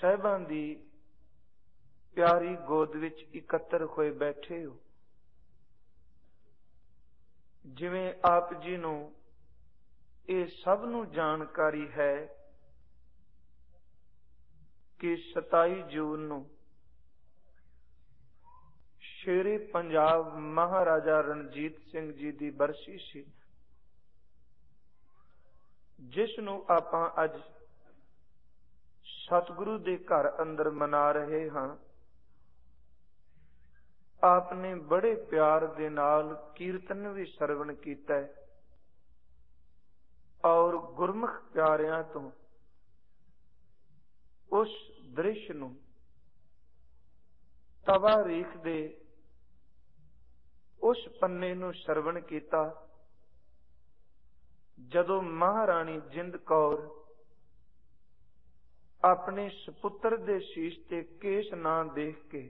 ਸਾਹਿਬਾਂ ਦੀ ਪਿਆਰੀ ਗੋਦ ਵਿੱਚ ਇਕੱਤਰ ਹੋਏ ਬੈਠੇ ਹੋ। ਜਿਵੇਂ ਆਪ ਜੀ ਨੂੰ ਇਹ ਸਭ ਨੂੰ ਜਾਣਕਾਰੀ ਹੈ ਕਿ 27 ਜੂਨ ਨੂੰ ਸ਼ੇਰੇ ਪੰਜਾਬ ਮਹਾਰਾਜਾ ਰਣਜੀਤ ਸਿੰਘ ਜੀ ਦੀ ਬਰਸੀ ਸੀ, ਜਿਸ ਨੂੰ ਆਪਾਂ ਅੱਜ ਸਤਿਗੁਰੂ ਦੇ ਘਰ ਅੰਦਰ ਮਨਾ ਰਹੇ ਹਾਂ। ਆਪ ਨੇ ਬੜੇ ਪਿਆਰ ਦੇ ਨਾਲ ਕੀਰਤਨ ਵੀ ਸਰਵਣ ਕੀਤਾ ਹੈ ਔਰ ਗੁਰਮੁਖ ਪਿਆਰਿਆਂ ਤੋਂ ਉਸ ਦ੍ਰਿਸ਼ ਨੂੰ ਤਵਾਰੀਖ ਦੇ ਉਸ ਪੰਨੇ ਨੂੰ ਸਰਵਣ ਕੀਤਾ ਜਦੋਂ ਮਹਾਰਾਣੀ ਜਿੰਦ ਕੌਰ ਆਪਣੇ ਸੁਪੁੱਤਰ ਦੇ ਸ਼ੀਸ਼ ਤੇ ਕੇਸ਼ ਨਾ ਦੇਖ ਕੇ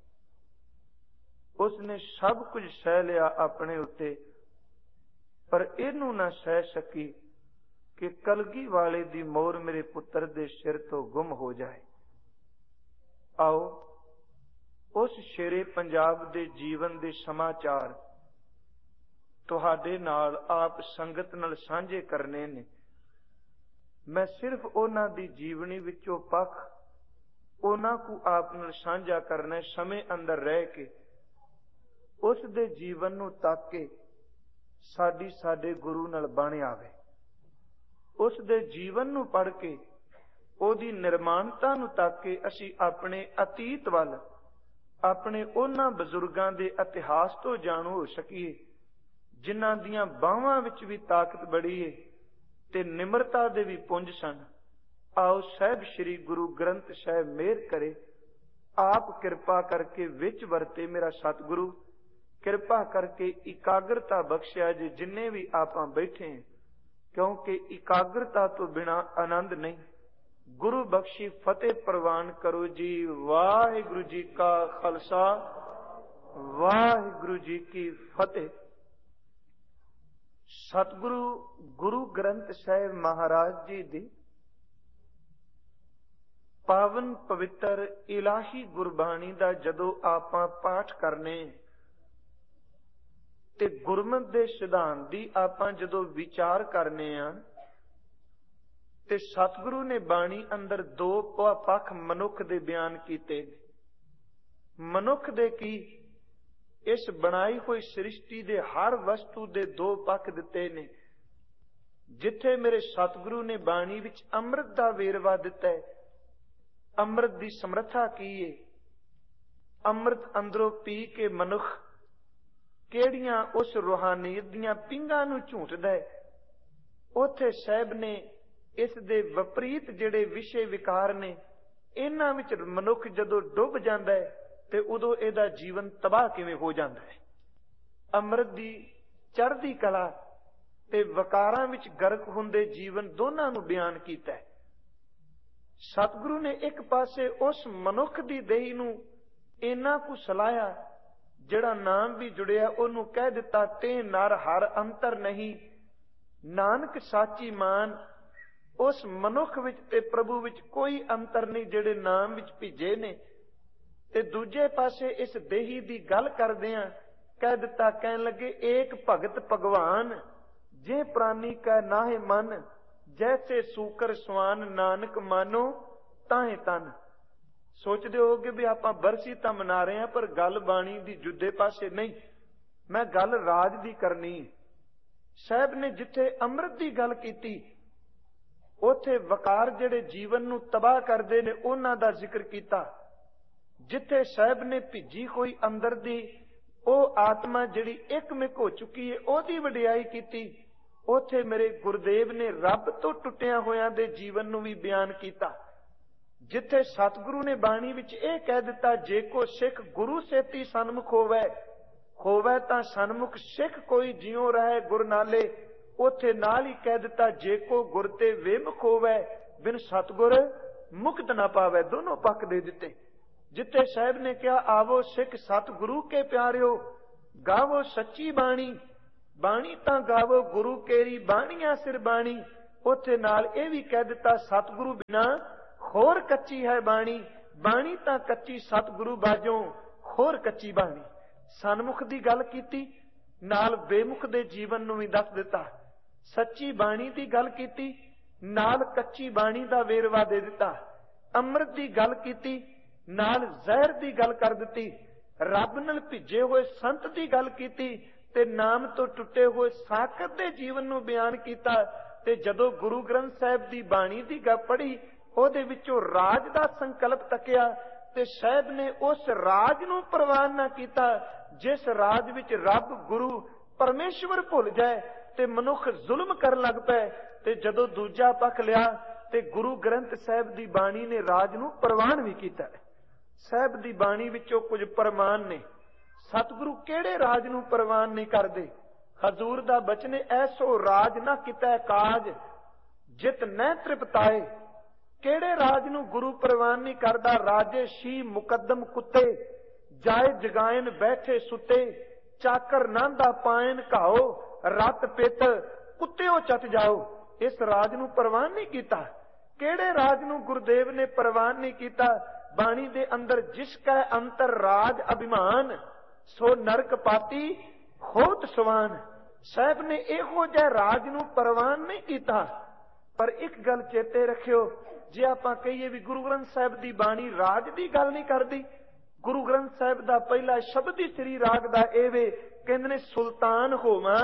ਉਸਨੇ ਸਭ ਕੁਝ ਸਹਿ ਲਿਆ ਆਪਣੇ ਉੱਤੇ, ਪਰ ਇਹਨੂੰ ਨਾ ਸਹਿ ਸਕੀ ਕਿ ਕਲਗੀ ਵਾਲੇ ਦੀ ਮੋਹਰ ਮੇਰੇ ਪੁੱਤਰ ਦੇ ਸਿਰ ਤੋਂ ਗੁੰਮ ਹੋ ਜਾਏ। ਆਓ ਉਸ ਸ਼ੇਰੇ ਪੰਜਾਬ ਦੇ ਜੀਵਨ ਦੇ ਸਮਾਚਾਰ ਤੁਹਾਡੇ ਨਾਲ ਆਪ ਸੰਗਤ ਨਾਲ ਸਾਂਝੇ ਕਰਨੇ ਨੇ। ਮੈਂ ਸਿਰਫ ਉਹਨਾਂ ਦੀ ਜੀਵਨੀ ਵਿੱਚੋਂ ਪੱਖ ਉਹਨਾਂ ਨੂੰ ਆਪ ਨਾਲ ਸਾਂਝਾ ਕਰਨਾ, ਸਮੇਂ ਅੰਦਰ ਰਹਿ ਕੇ ਉਸ ਦੇ ਜੀਵਨ ਨੂੰ ਤੱਕ ਕੇ ਸਾਡੀ ਸਾਡੇ ਗੁਰੂ ਨਾਲ ਬਣ ਆਵੇ। ਉਸ ਦੇ ਜੀਵਨ ਨੂੰ ਪੜ੍ਹ ਕੇ ਉਹਦੀ ਨਿਰਮਾਣਤਾ ਨੂੰ ਤੱਕ ਕੇ ਅਸੀਂ ਆਪਣੇ ਅਤੀਤ ਵੱਲ, ਆਪਣੇ ਉਹਨਾਂ ਬਜ਼ੁਰਗਾਂ ਦੇ ਇਤਿਹਾਸ ਤੋਂ ਜਾਣੂ ਹੋ ਸਕੀਏ ਜਿਨ੍ਹਾਂ ਦੀਆਂ ਬਾਹਾਂ ਵਿੱਚ ਵੀ ਤਾਕਤ ਬੜੀ ਏ ਤੇ ਨਿਮਰਤਾ ਦੇ ਵੀ ਪੁੰਜ ਸਨ। ਆਓ ਸਾਹਿਬ ਸ੍ਰੀ ਗੁਰੂ ਗ੍ਰੰਥ ਸਾਹਿਬ ਮਿਹਰ ਕਰੇ, ਆਪ ਕਿਰਪਾ ਕਰਕੇ ਵਿੱਚ ਵਰਤੇ ਮੇਰਾ ਸਤਿਗੁਰੂ, ਕਿਰਪਾ ਕਰਕੇ ਇਕਾਗਰਤਾ ਬਖਸ਼ਿਆ ਜੇ ਜਿੰਨੇ ਵੀ ਆਪਾਂ ਬੈਠੇ हैं, ਕਿਉਂਕਿ ਇਕਾਗਰਤਾ ਤੋਂ ਬਿਨਾ ਆਨੰਦ ਨਹੀਂ। ਗੁਰੂ ਬਖਸ਼ੀ ਫਤਿਹ ਪ੍ਰਵਾਨ ਕਰੋ ਜੀ। ਵਾਹਿਗੁਰੂ ਜੀ ਕਾ ਖਾਲਸਾ, ਵਾਹਿਗੁਰੂ ਜੀ ਕੀ ਫਤਿਹ। ਸਤਿਗੁਰੂ ਗੁਰੂ ਗ੍ਰੰਥ ਸਾਹਿਬ ਮਹਾਰਾਜ ਜੀ ਦੀ ਪਾਵਨ ਪਵਿੱਤਰ ਇਲਾਹੀ ਗੁਰਬਾਣੀ ਦਾ ਜਦੋਂ ਆਪਾਂ ਪਾਠ ਕਰਨੇ ਤੇ ਗੁਰਮਤਿ ਦੇ ਸਿਧਾਂਤ ਦੀ ਆਪਾਂ ਜਦੋਂ ਵਿਚਾਰ ਕਰਨੇ ਆ ਤੇ ਸਤਿਗੁਰੂ ਨੇ ਬਾਣੀ ਅੰਦਰ ਦੋ ਪੱਖ ਮਨੁੱਖ ਦੇ ਬਿਆਨ ਕੀਤੇ। ਮਨੁੱਖ ਦੇ ਕੀ, ਇਸ ਬਣਾਈ ਹੋਈ ਸ੍ਰਿਸ਼ਟੀ ਦੇ ਹਰ ਵਸਤੂ ਦੇ ਦੋ ਪੱਖ ਦਿੱਤੇ ਨੇ। ਜਿੱਥੇ ਮੇਰੇ ਸਤਿਗੁਰੂ ਨੇ ਬਾਣੀ ਵਿੱਚ ਅੰਮ੍ਰਿਤ ਦਾ ਵੇਰਵਾ ਦਿੱਤਾ ਹੈ, ਅੰਮ੍ਰਿਤ ਦੀ ਸਮਰੱਥਾ ਕੀ ਹੈ, ਅੰਮ੍ਰਿਤ ਅੰਦਰੋਂ ਪੀ ਕੇ ਮਨੁੱਖ ਕਿਹੜੀਆਂ ਉਸ ਰੂਹਾਨੀਅਤ ਦੀਆਂ ਪਿੰਗਾਂ ਨੂੰ ਝੂਟਦਾ ਹੈ, ਉੱਥੇ ਸਾਹਿਬ ਨੇ ਇਸ ਦੇ ਵਿਪਰੀਤ ਜਿਹੜੇ ਵਿਸ਼ੇ ਵਿਕਾਰ ਨੇ, ਇਹਨਾਂ ਵਿੱਚ ਮਨੁੱਖ ਜਦੋਂ ਡੁੱਬ ਜਾਂਦਾ ਹੈ ਤੇ ਉਦੋਂ ਇਹਦਾ ਜੀਵਨ ਤਬਾਹ ਕਿਵੇਂ ਹੋ ਜਾਂਦਾ ਹੈ। ਅੰਮ੍ਰਿਤ ਦੀ ਚੜ੍ਹਦੀ ਕਲਾ ਤੇ ਵਿਕਾਰਾਂ ਵਿੱਚ ਗਰਕ ਹੁੰਦੇ ਜੀਵਨ ਦੋਨਾਂ ਨੂੰ ਬਿਆਨ ਕੀਤਾ ਹੈ। ਸਤਿਗੁਰੂ ਨੇ ਇੱਕ ਪਾਸੇ ਉਸ ਮਨੁੱਖ ਦੀ ਦੇਹੀ ਨੂੰ ਇੰਨਾ ਕੁ ਸਲਾਹਿਆ, ਜਿਹੜਾ ਨਾਮ ਵੀ ਜੁੜਿਆ ਉਹਨੂੰ ਕਹਿ ਦਿੱਤਾ ਤੇ ਨਰ ਹਰ ਅੰਤਰ ਨਹੀਂ, ਨਾਨਕ ਸਾਚੀ ਮਾਨ। ਉਸ ਮਨੁੱਖ ਵਿੱਚ ਤੇ ਪ੍ਰਭੂ ਵਿੱਚ ਕੋਈ ਅੰਤਰ ਨਹੀਂ ਜਿਹੜੇ ਨਾਮ ਵਿੱਚ ਭਿੱਜੇ ਨੇ। ਤੇ ਦੂਜੇ ਪਾਸੇ ਇਸ ਦੇਹੀ ਦੀ ਗੱਲ ਕਰਦਿਆਂ ਕਹਿ ਦਿੱਤਾ, ਕਹਿਣ ਲੱਗੇ ਏਕ ਭਗਤ ਭਗਵਾਨ, ਜੇ ਪ੍ਰਾਨੀ ਕਾ ਨਾਹਿ ਮਨ, ਜੈਸੇ ਸੂਕਰ ਸਵਾਨ ਨਾਨਕ ਮਾਨੋ ਤਾਹੇ ਤਨ। ਸੋਚਦੇ ਹੋਗੇ ਵੀ ਆਪਾਂ ਬਰਸੀ ਤਾਂ ਮਨਾ ਰਹੇ ਹਾਂ, ਪਰ ਗੱਲ ਬਾਣੀ ਦੀ ਜੁਦੇ ਪਾਸੇ ਨਹੀਂ, ਮੈਂ ਗੱਲ ਰਾਜ ਦੀ ਕਰਨੀ। ਸਾਹਿਬ ਨੇ ਜਿੱਥੇ ਅੰਮ੍ਰਿਤ ਦੀ ਗੱਲ ਕੀਤੀ ਉੱਥੇ ਵਕਾਰ ਜਿਹੜੇ ਜੀਵਨ ਨੂੰ ਤਬਾਹ ਕਰਦੇ ਨੇ ਉਹਨਾਂ ਦਾ ਜ਼ਿਕਰ ਕੀਤਾ। ਜਿੱਥੇ ਸਾਹਿਬ ਨੇ ਭਿੱਜੀ ਹੋਈ ਅੰਦਰ ਦੀ ਉਹ ਆਤਮਾ ਜਿਹੜੀ ਇੱਕਮਿਕ ਹੋ ਚੁੱਕੀ ਹੈ ਉਹਦੀ ਵਡਿਆਈ ਕੀਤੀ, ਉੱਥੇ ਮੇਰੇ ਗੁਰਦੇਵ ਨੇ ਰੱਬ ਤੋਂ ਟੁੱਟਿਆਂ ਹੋਇਆਂ ਦੇ ਜੀਵਨ ਨੂੰ ਵੀ ਬਿਆਨ ਕੀਤਾ। ਜਿੱਥੇ ਸਤਿਗੁਰੂ ਨੇ ਬਾਣੀ ਵਿੱਚ ਇਹ ਕਹਿ ਦਿੱਤਾ, ਜੇ ਕੋ ਸਿੱਖ ਗੁਰੂ ਸੇਤੀ ਸਨਮੁਖ ਹੋਵੇ ਤਾਂ ਸਨਮੁਖ ਸਿੱਖ ਕੋਈ ਜਿਉ ਰਹੇ ਗੁਰ ਨਾਲੇ, ਉੱਥੇ ਨਾਲ ਹੀ ਕਹਿ ਦਿੱਤਾ, ਜੇ ਕੋ ਗੁਰ ਤੇ ਵਿਮੁਖ ਹੋਵੇ ਬਿਨ ਸਤਿਗੁਰ ਮੁਕਤ ਨਾ ਪਾਵੇ। ਦੋਨੋਂ ਪੱਖ ਦੇ ਦਿੱਤੇ। ਜਿੱਥੇ ਸਾਹਿਬ ਨੇ ਕਿਹਾ, ਆਵੋ ਸਿੱਖ ਸਤਿਗੁਰੂ ਕੇ ਪਿਆਰਿਓ, ਗਾਵੋ ਸੱਚੀ ਬਾਣੀ, ਬਾਣੀ ਤਾਂ ਗਾਵੋ ਗੁਰੂ ਕੇਰੀ ਬਾਣੀਆਂ ਸਿਰ ਬਾਣੀ, ਉੱਥੇ ਨਾਲ ਇਹ ਵੀ ਕਹਿ ਦਿੱਤਾ, ਸਤਿਗੁਰੂ ਬਿਨਾ होर कच्ची है बाणी, बाणी तां कच्ची सतगुरु बाजों होर कच्ची बाणी। सन्मुख दी गल कीती, नाल बेमुख दे जीवन नूं भी दस दिता। सच्ची बाणी दी गल कीती, नाल कच्ची बाणी दा वेरवा दे दिता। अमृत दी गल कीती, नाल जहर दी गल कर दिती। रब नाल भिजे होए संत दी गल कीती ते नाम तो टुटे हुए साकत दे जीवन नूं बयान कीता। ते जदों गुरु ग्रंथ साहिब दी बाणी दी गल पढ़ी, ਉਹਦੇ ਵਿੱਚੋਂ ਰਾਜ ਦਾ ਸੰਕਲਪ ਤੱਕਿਆ ਤੇ ਸਾਹਿਬ ਨੇ ਉਸ ਰਾਜ ਨੂੰ ਪ੍ਰਵਾਨ ਨਾ ਕੀਤਾ ਜਿਸ ਰਾਜ ਵਿੱਚ ਰੱਬ ਗੁਰੂ ਪਰਮੇਸ਼ਵਰ ਭੁੱਲ ਜਾਏ ਤੇ ਮਨੁੱਖ ਜ਼ੁਲਮ ਕਰਨ ਲੱਗ ਪਏ। ਤੇ ਜਦੋਂ ਦੂਜਾ ਪੱਖ ਲਿਆ ਤੇ ਗੁਰੂ ਗ੍ਰੰਥ ਸਾਹਿਬ ਦੀ ਬਾਣੀ ਨੇ ਰਾਜ ਨੂੰ ਪ੍ਰਵਾਨ ਵੀ ਕੀਤਾ। ਸਾਹਿਬ ਦੀ ਬਾਣੀ ਵਿੱਚੋਂ ਕੁਝ ਪ੍ਰਮਾਣ ਨੇ। ਸਤਿਗੁਰੂ ਕਿਹੜੇ ਰਾਜ ਨੂੰ ਪ੍ਰਵਾਨ ਨਹੀਂ ਕਰਦੇ? ਹਜ਼ੂਰ ਦਾ ਬਚਨ ਐਸੋ ਰਾਜ ਨਾ ਕੀਤਾ ਕਾਜ ਜਿਤ ਨਹਿ ਤ੍ਰਿਪਤਾਏ। ਕਿਹੜੇ ਰਾਜ ਨੂੰ ਗੁਰੂ ਪ੍ਰਵਾਨ ਨਹੀਂ ਕਰਦਾ? ਰਾਜੇ ਸ਼ੀ ਮੁਕੱਦਮ ਕੁੱਤੇ, ਜਾਏ ਜਗਾਇਨ ਬੈਠੇ ਸੁੱਤੇ, ਚਾਕਰ ਨਾਂਦਾ ਪਾਇਨ ਘਾਓ, ਰਤ ਪਿੱਤ ਕੁੱਤਿਓ ਚਟ ਜਾਓ। ਇਸ ਰਾਜ ਨੂੰ ਪ੍ਰਵਾਨ ਨਹੀਂ ਕੀਤਾ। ਕਿਹੜੇ ਰਾਜ ਨੂੰ ਗੁਰਦੇਵ ਨੇ ਪ੍ਰਵਾਨ ਨਹੀਂ ਕੀਤਾ? ਬਾਣੀ ਦੇ ਅੰਦਰ ਜਿਸ ਕੈ ਅੰਤਰ ਰਾਜ ਅਭਿਮਾਨ, ਸੋ ਨਰਕ ਪਾਤੀ ਹੋਤ ਸਵਾਨ। ਸਾਹਿਬ ਨੇ ਇਹੋ ਜਿਹੇ ਰਾਜ ਨੂੰ ਪ੍ਰਵਾਨ ਨਹੀਂ ਕੀਤਾ। ਪਰ ਇੱਕ ਗੱਲ ਚੇਤੇ ਰੱਖਿਓ, ਜੇ ਆਪਾਂ ਕਹੀਏ ਵੀ ਗੁਰੂ ਗ੍ਰੰਥ ਸਾਹਿਬ ਦੀ ਬਾਣੀ ਰਾਜ ਦੀ ਗੱਲ ਨਹੀਂ ਕਰਦੀ, ਗੁਰੂ ਗ੍ਰੰਥ ਸਾਹਿਬ ਦਾ ਪਹਿਲਾ ਸ਼ਬਦ ਹੀ ਸ੍ਰੀ ਰਾਗ ਦਾ ਇਹ ਵੇ, ਕਹਿੰਦੇ ਨੇ ਸੁਲਤਾਨ ਹੋਵਾਂ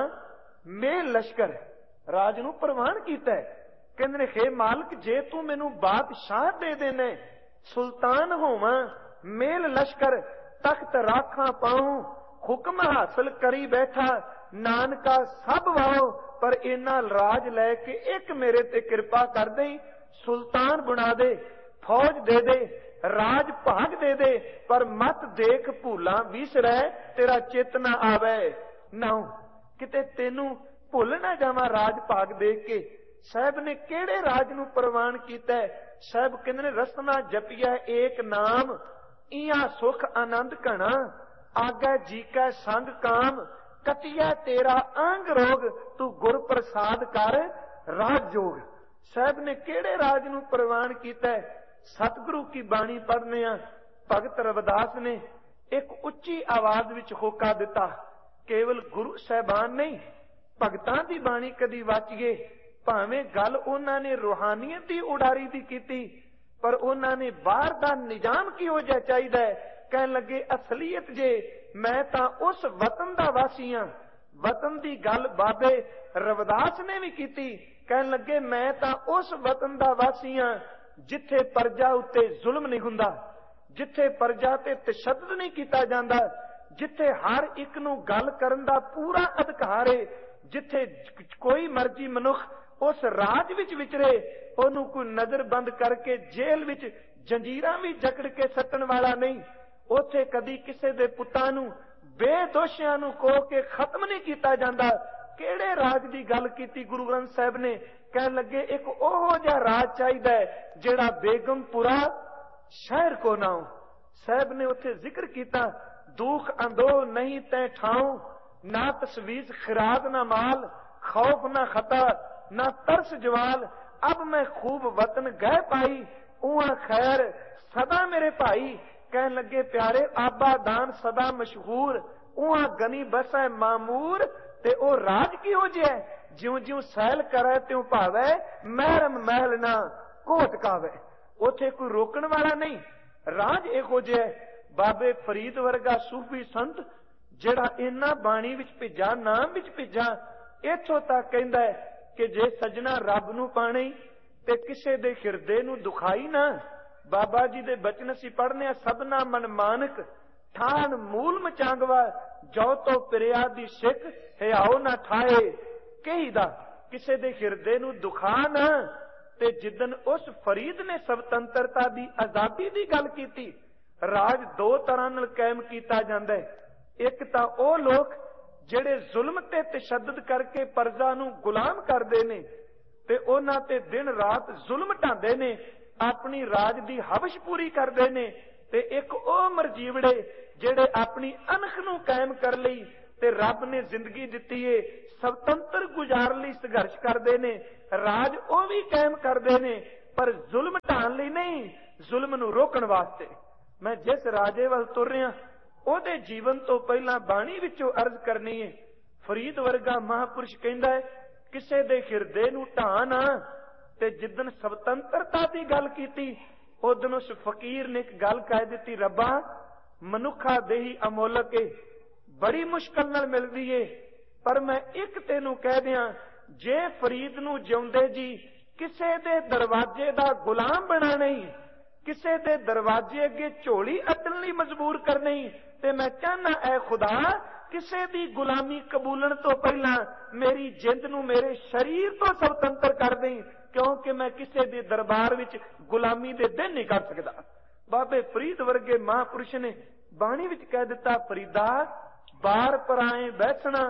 ਮੈਂ ਲਸ਼ਕਰ। ਰਾਜ ਨੂੰ ਪ੍ਰਵਾਨ ਕੀਤਾ ਹੈ। ਕਹਿੰਦੇ ਨੇ ਹੇ ਮਾਲਕ ਜੇ ਤੂੰ ਮੈਨੂੰ ਬਾਦਸ਼ਾਹ ਦੇ ਦੇਣਾ, ਸੁਲਤਾਨ ਹੋਵਾਂ ਮੇਲ ਲਸ਼ਕਰ, ਤਖਤ ਰਾਖਾਂ ਪਾਉ ਹੁਕਮ ਹਾਸਲ ਕਰੀ ਬੈਠਾ, ਨਾਨਕਾ ਸਭ ਵਾਓ। ਪਰ ਇਹਨਾਂ ਰਾਜ ਲੈ ਕੇ ਇੱਕ ਮੇਰੇ ਤੇ ਕਿਰਪਾ ਕਰ ਦੇਈ, ਸੁਲਤਾਨ ਬਣਾ ਦੇ, ਫੌਜ ਦੇ ਦੇ, ਰਾਜ ਭਾਗ ਦੇ ਦੇ, ਪਰ ਮਤ ਦੇਖ ਭੂਲਾਂ ਵਿਸਰੈ, ਤੇਰਾ ਚਿੱਤ ਨਾ ਆਵੇ ਨਾ ਕਿਤੇ ਤੈਨੂੰ ਭੁੱਲ ਨਾ ਜਾਵਾਂ ਰਾਜ ਭਾਗ ਦੇਖ ਕੇ। ਸਾਹਿਬ ਨੇ ਕਿਹੜੇ ਰਾਜ ਨੂੰ ਪ੍ਰਵਾਨ ਕੀਤਾ? ਸਾਹਿਬ ਕਹਿੰਦੇ ਨੇ ਰਸਨਾ ਜਪਿਆ ਏਕ ਨਾਮ, ਇਹਾਂ ਸੁਖ ਆਨੰਦ ਘਣਾ, ਆਗੈ ਜੀ ਕੈ ਸੰਗ ਕਾਮ, ਕਟਿਆ ਤੇਰਾ ਅੰਗ ਰੋਗ, ਤੂੰ ਗੁਰ ਪ੍ਰਸਾਦ ਕਰ ਰਾਜ ਜੋਗ। ਸਾਹਿਬ ਨੇ ਕਿਹੜੇ ਰਾਜ ਨੂੰ ਪ੍ਰਵਾਨ ਕੀਤਾ? ਸਤਿਗੁਰੂ ਕੀ ਬਾਣੀ ਪੜ੍ਹਨੇ ਆ, ਭਗਤ ਰਵਿਦਾਸ ਨੇ ਇੱਕ ਉੱਚੀ ਆਵਾਜ਼ ਵਿੱਚ ਹੋਕਾ ਦਿੱਤਾ। ਕੇਵਲ ਗੁਰੂ ਸਾਹਿਬਾਨ ਨਹੀਂ, ਭਗਤਾਂ ਦੀ ਬਾਣੀ ਕਦੀ ਵੱਜ ਗਏ। ਭਾਵੇਂ ਗੱਲ ਉਹਨਾਂ ਨੇ ਰੂਹਾਨੀਅਤ ਦੀ ਉਡਾਰੀ ਦੀ ਕੀਤੀ, ਪਰ ਉਹਨਾਂ ਨੇ ਬਾਹਰ ਦਾ ਨਿਜ਼ਾਮ ਕਿਹੋ ਜਿਹਾ ਚਾਹੀਦਾ ਹੈ? ਕਹਿਣ ਲੱਗੇ ਅਸਲੀਅਤ ਜੇ ਮੈਂ ਤਾਂ ਉਸ ਵਤਨ ਦਾ ਵਾਸੀ ਹਾਂ। ਵਤਨ ਦੀ ਗੱਲ ਬਾਬੇ ਰਵਿਦਾਸ ਨੇ ਵੀ ਕੀਤੀ। ਕਹਿਣ ਲੱਗੇ ਮੈਂ ਤਾਂ ਉਸ ਵਤਨ ਦਾ ਵਾਸੀ ਹਾਂ ਜਿੱਥੇ ਪ੍ਰਜਾ ਉੱਤੇ ਜ਼ੁਲਮ ਨਹੀਂ ਹੁੰਦਾ, ਜਿੱਥੇ ਪ੍ਰਜਾ ਤੇ ਤਸ਼ੱਦਦ ਨਹੀਂ ਕੀਤਾ ਜਾਂਦਾ, ਜਿੱਥੇ ਹਰ ਇੱਕ ਨੂੰ ਗੱਲ ਕਰਨ ਦਾ ਪੂਰਾ ਅਧਿਕਾਰ ਹੈ, ਜਿੱਥੇ ਕੋਈ ਮਰਜ਼ੀ ਮਨੁੱਖ ਉਸ ਰਾਜ ਵਿੱਚ ਵਿਚਰੇ, ਉਹਨੂੰ ਕੋਈ ਨਜ਼ਰਬੰਦ ਕਰਕੇ ਜੇਲ੍ਹ ਵਿੱਚ ਜੰਜੀਰਾਂ ਵੀ ਜਕੜ ਕੇ ਸੱਟਣ ਵਾਲਾ ਨਹੀਂ। ਉੱਥੇ ਕਦੀ ਕਿਸੇ ਦੇ ਪੁੱਤਾਂ ਨੂੰ ਬੇਦੋਸ਼ੀਆਂ ਨੂੰ ਕੋਹ ਕੇ ਖਤਮ ਨਹੀਂ ਕੀਤਾ ਜਾਂਦਾ। ਕਿਹੜੇ ਰਾਜ ਦੀ ਗੱਲ ਕੀਤੀ ਗੁਰੂ ਗ੍ਰੰਥ ਸਾਹਿਬ ਨੇ? ਕਹਿਣ ਲੱਗੇ ਇੱਕ ਉਹੋ ਜਿਹਾ ਰਾਜ ਚਾਹੀਦਾ ਹੈ ਜਿਹੜਾ ਬੇਗਮਪੁਰਾ ਸ਼ਹਿਰ ਕੋ ਨਾਉ। ਸਾਹਿਬ ਨੇ ਉੱਥੇ ਜ਼ਿਕਰ ਕੀਤਾ ਦੁੱਖ ਅੰਦੋ ਨਹੀਂ ਤੈ ਠਾਉ, ਨਾ ਤਸਵੀਜ਼ ਖਿਰਾਦ ਨਾ ਮਾਲ, ਖੌਫ ਨਾ ਖਤਾ ਨਾ ਤਰਸ ਜਵਾਲ, ਅਬ ਮੈਂ ਖੂਬ ਵਤਨ ਗਹਿ ਪਾਈ, ਉਹਾਂ ਖੈਰ ਸਦਾ ਮੇਰੇ ਭਾਈ। ਕਹਿਣ ਲੱਗੇ ਪਿਆਰੇ ਆਬਾ ਦਾਨ ਸਦਾ ਮਸ਼ਹੂਰ, ਉਹਾਂ ਗਨੀ ਬਸੈ ਮਾਮੂਰ। ਤੇ ਉਹ ਰਾਜ ਕਿਹੋ ਜਿਹਾ? ਜਿਉਂ ਜਿਉਂ ਸੈਲ ਕਰੇ ਤਿਉਂ ਭਾਵੇ, ਮਹਿਰਮ ਮਹਿਲ ਨਾ ਕੋਟ ਕਾਵੇ। ਉੱਥੇ ਕੋਈ ਰੋਕਣ ਵਾਲਾ ਨਹੀਂ। ਰਾਜ ਇਹੋ ਜਿਹਾ। ਬਾਬੇ ਫਰੀਦ ਵਰਗਾ ਸੂਫੀ ਸੰਤ ਜਿਹੜਾ ਇਹਨਾਂ ਬਾਣੀ ਵਿੱਚ ਭਿੱਜਾ, ਨਾਮ ਵਿੱਚ ਭਿੱਜਾ, ਇੱਥੋਂ ਤੱਕ ਕਹਿੰਦਾ ਹੈ ਕਿ ਜੇ ਸਜਣਾ ਰੱਬ ਨੂੰ ਪਾਣੀ ਤੇ ਕਿਸੇ ਦੇ ਹਿਰਦੇ ਨੂੰ ਦੁਖਾਈ ਨਾ। ਬਾਬਾ ਜੀ ਦੇ ਬਚਨ ਅਸੀਂ ਪੜ੍ਹਨੇ ਆ, ਸਭਨਾ ਮਨ ਮਾਨਕ ਠਾਣ ਮੂਲ ਮਚਾਂਗਵਾ, ਜੋ ਤੋਂ ਪਿਰਿਆ ਦੀ ਸਿੱਖ ਹਿਆਓ ਨਾ ਠਾਏ ਕਹੀਦਾ। ਕਿਸੇ ਦੇ ਹਿਰਦੇ ਨੂੰ ਦੁਖਾ ਨਾ। ਤੇ ਜਿੱਦਨ ਉਸ ਫਰੀਦ ਨੇ ਸਵਤੰਤਰਤਾ ਦੀ ਆਜ਼ਾਦੀ ਦੀ ਗੱਲ ਕੀਤੀ, ਰਾਜ ਦੋ ਤਰ੍ਹਾਂ ਨਾਲ ਕਾਇਮ ਕੀਤਾ ਜਾਂਦਾ ਹੈ। ਇੱਕ ਤਾਂ ਉਹ ਲੋਕ ਜਿਹੜੇ ਜ਼ੁਲਮ ਤੇ ਤਸ਼ੱਦਦ ਕਰਕੇ ਪ੍ਰਜਾ ਨੂੰ ਗੁਲਾਮ ਕਰਦੇ ਨੇ ਤੇ ਉਹਨਾਂ ਤੇ ਦਿਨ ਰਾਤ ਜ਼ੁਲਮ ਢਾਉਂਦੇ ਨੇ, ਆਪਣੀ ਰਾਜ ਦੀ ਹਵਸ਼ ਪੂਰੀ ਕਰਦੇ ਨੇ। ਤੇ ਇੱਕ ਉਹ ਮਰਜੀਵੜੇ ਜਿਹੜੇ ਆਪਣੀ ਅਣਖ ਨੂੰ ਕਾਇਮ ਕਰ ਲਈ ਤੇ ਰੱਬ ਨੇ ਜ਼ਿੰਦਗੀ ਦਿੱਤੀ ਏ ਸੁਤੰਤਰ ਗੁਜ਼ਾਰਨ ਲਈ ਸੰਘਰਸ਼ ਕਰਦੇ ਨੇ। ਰਾਜ ਉਹ ਵੀ ਕਾਇਮ ਕਰਦੇ ਨੇ ਪਰ ਜ਼ੁਲਮ ਢਾਉਂਦੇ बढ़ाने लई नहीं, जुल्म नूं रोकण वास्ते। मैं जिस राजे वल तुर रिहा ਉਹਦੇ ਜੀਵਨ ਤੋਂ ਪਹਿਲਾਂ ਬਾਣੀ ਵਿੱਚੋਂ ਅਰਜ਼ ਕਰਨੀ ਹੈ। ਫਰੀਦ ਵਰਗਾ ਮਹਾਂਪੁਰਸ਼ ਕਹਿੰਦਾ ਹੈ, ਕਿਸੇ ਦੇ ਹਿਰਦੇ ਨੂੰ ਢਾਹ ਨਾ। ਤੇ ਜਿੱਦਣ ਸੁਤੰਤਰਤਾ ਦੀ ਗੱਲ ਕੀਤੀ, ਉਦਣ ਉਸ ਫਕੀਰ ਨੇ ਇੱਕ ਗੱਲ ਕਹਿ ਦਿੱਤੀ, ਰੱਬਾ ਮਨੁੱਖਾ ਦੇਹੀ ਅਮੋਲਕ ਏ, ਬੜੀ ਮੁਸ਼ਕਲ ਨਾਲ ਮਿਲਦੀ ਏ, ਪਰ ਮੈਂ ਇੱਕ ਤੈਨੂੰ ਕਹਿ ਦਿਆਂ, ਜੇ ਫਰੀਦ ਨੂੰ ਜਿਉਂਦੇ ਜੀ ਕਿਸੇ ਦੇ ਦਰਵਾਜ਼ੇ ਦਾ ਗੁਲਾਮ ਬਣਾਣਾ ਹੀ, ਕਿਸੇ ਦੇ ਦਰਵਾਜ਼ੇ ਅੱਗੇ ਝੋਲੀ ਅੱਡਣ ਲਈ ਮਜਬੂਰ ਕਰਨੀ, ਤੇ ਮੈਂ ਚਾਹਨਾ ਐ ਖੁਦਾ ਕਿਸੇ ਦੀ ਗੁਲਾਮੀ ਕਬੂਲਣ ਤੋਂ ਪਹਿਲਾਂ ਮੇਰੀ ਜਿੰਦ ਨੂੰ ਮੇਰੇ ਸਰੀਰ ਤੋਂ ਸੁਤੰਤਰ ਕਰ ਦੇਈ, ਕਿਉਂਕਿ ਮੈਂ ਕਿਸੇ ਦੇ ਦਰਬਾਰ ਵਿੱਚ ਗੁਲਾਮੀ ਦੇ ਦਿਨ ਨਹੀਂ ਕਰ ਸਕਦਾ। ਬਾਬੇ ਫਰੀਦ ਵਰਗੇ ਮਹਾਂਪੁਰਸ਼ ਨੇ ਬਾਣੀ ਵਿੱਚ ਕਹਿ ਦਿੱਤਾ, ਫਰੀਦਾ ਬਾਰ ਪਰਾਏ ਬੈਠਣਾ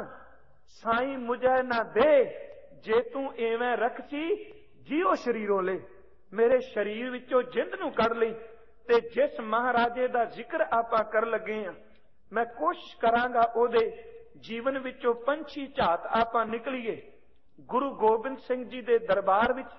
ਸਾਈਂ ਮੁਝੇ ਨਾ ਦੇ, ਜੇ ਤੂੰ ਐਵੇਂ ਰੱਖੀ ਜੀਓ ਸ਼ਰੀਰੋਂ ਲੈ, ਮੇਰੇ ਸਰੀਰ ਵਿੱਚੋਂ ਜਿੰਦ ਨੂੰ ਕੱਢ ਲਈ। ਤੇ ਜਿਸ ਮਹਾਰਾਜੇ ਦਾ ਜ਼ਿਕਰ ਆਪਾਂ ਕਰਨ ਲੱਗੇ ਹਾਂ, ਮੈਂ ਕੋਸ਼ਿਸ਼ ਕਰਾਂਗਾ ਉਹਦੇ ਜੀਵਨ ਵਿੱਚੋਂ ਪੰਛੀ ਝਾਤ ਆਪਾਂ ਨਿਕਲੀਏ। ਗੁਰੂ ਗੋਬਿੰਦ ਸਿੰਘ ਜੀ ਦੇ ਦਰਬਾਰ ਵਿੱਚ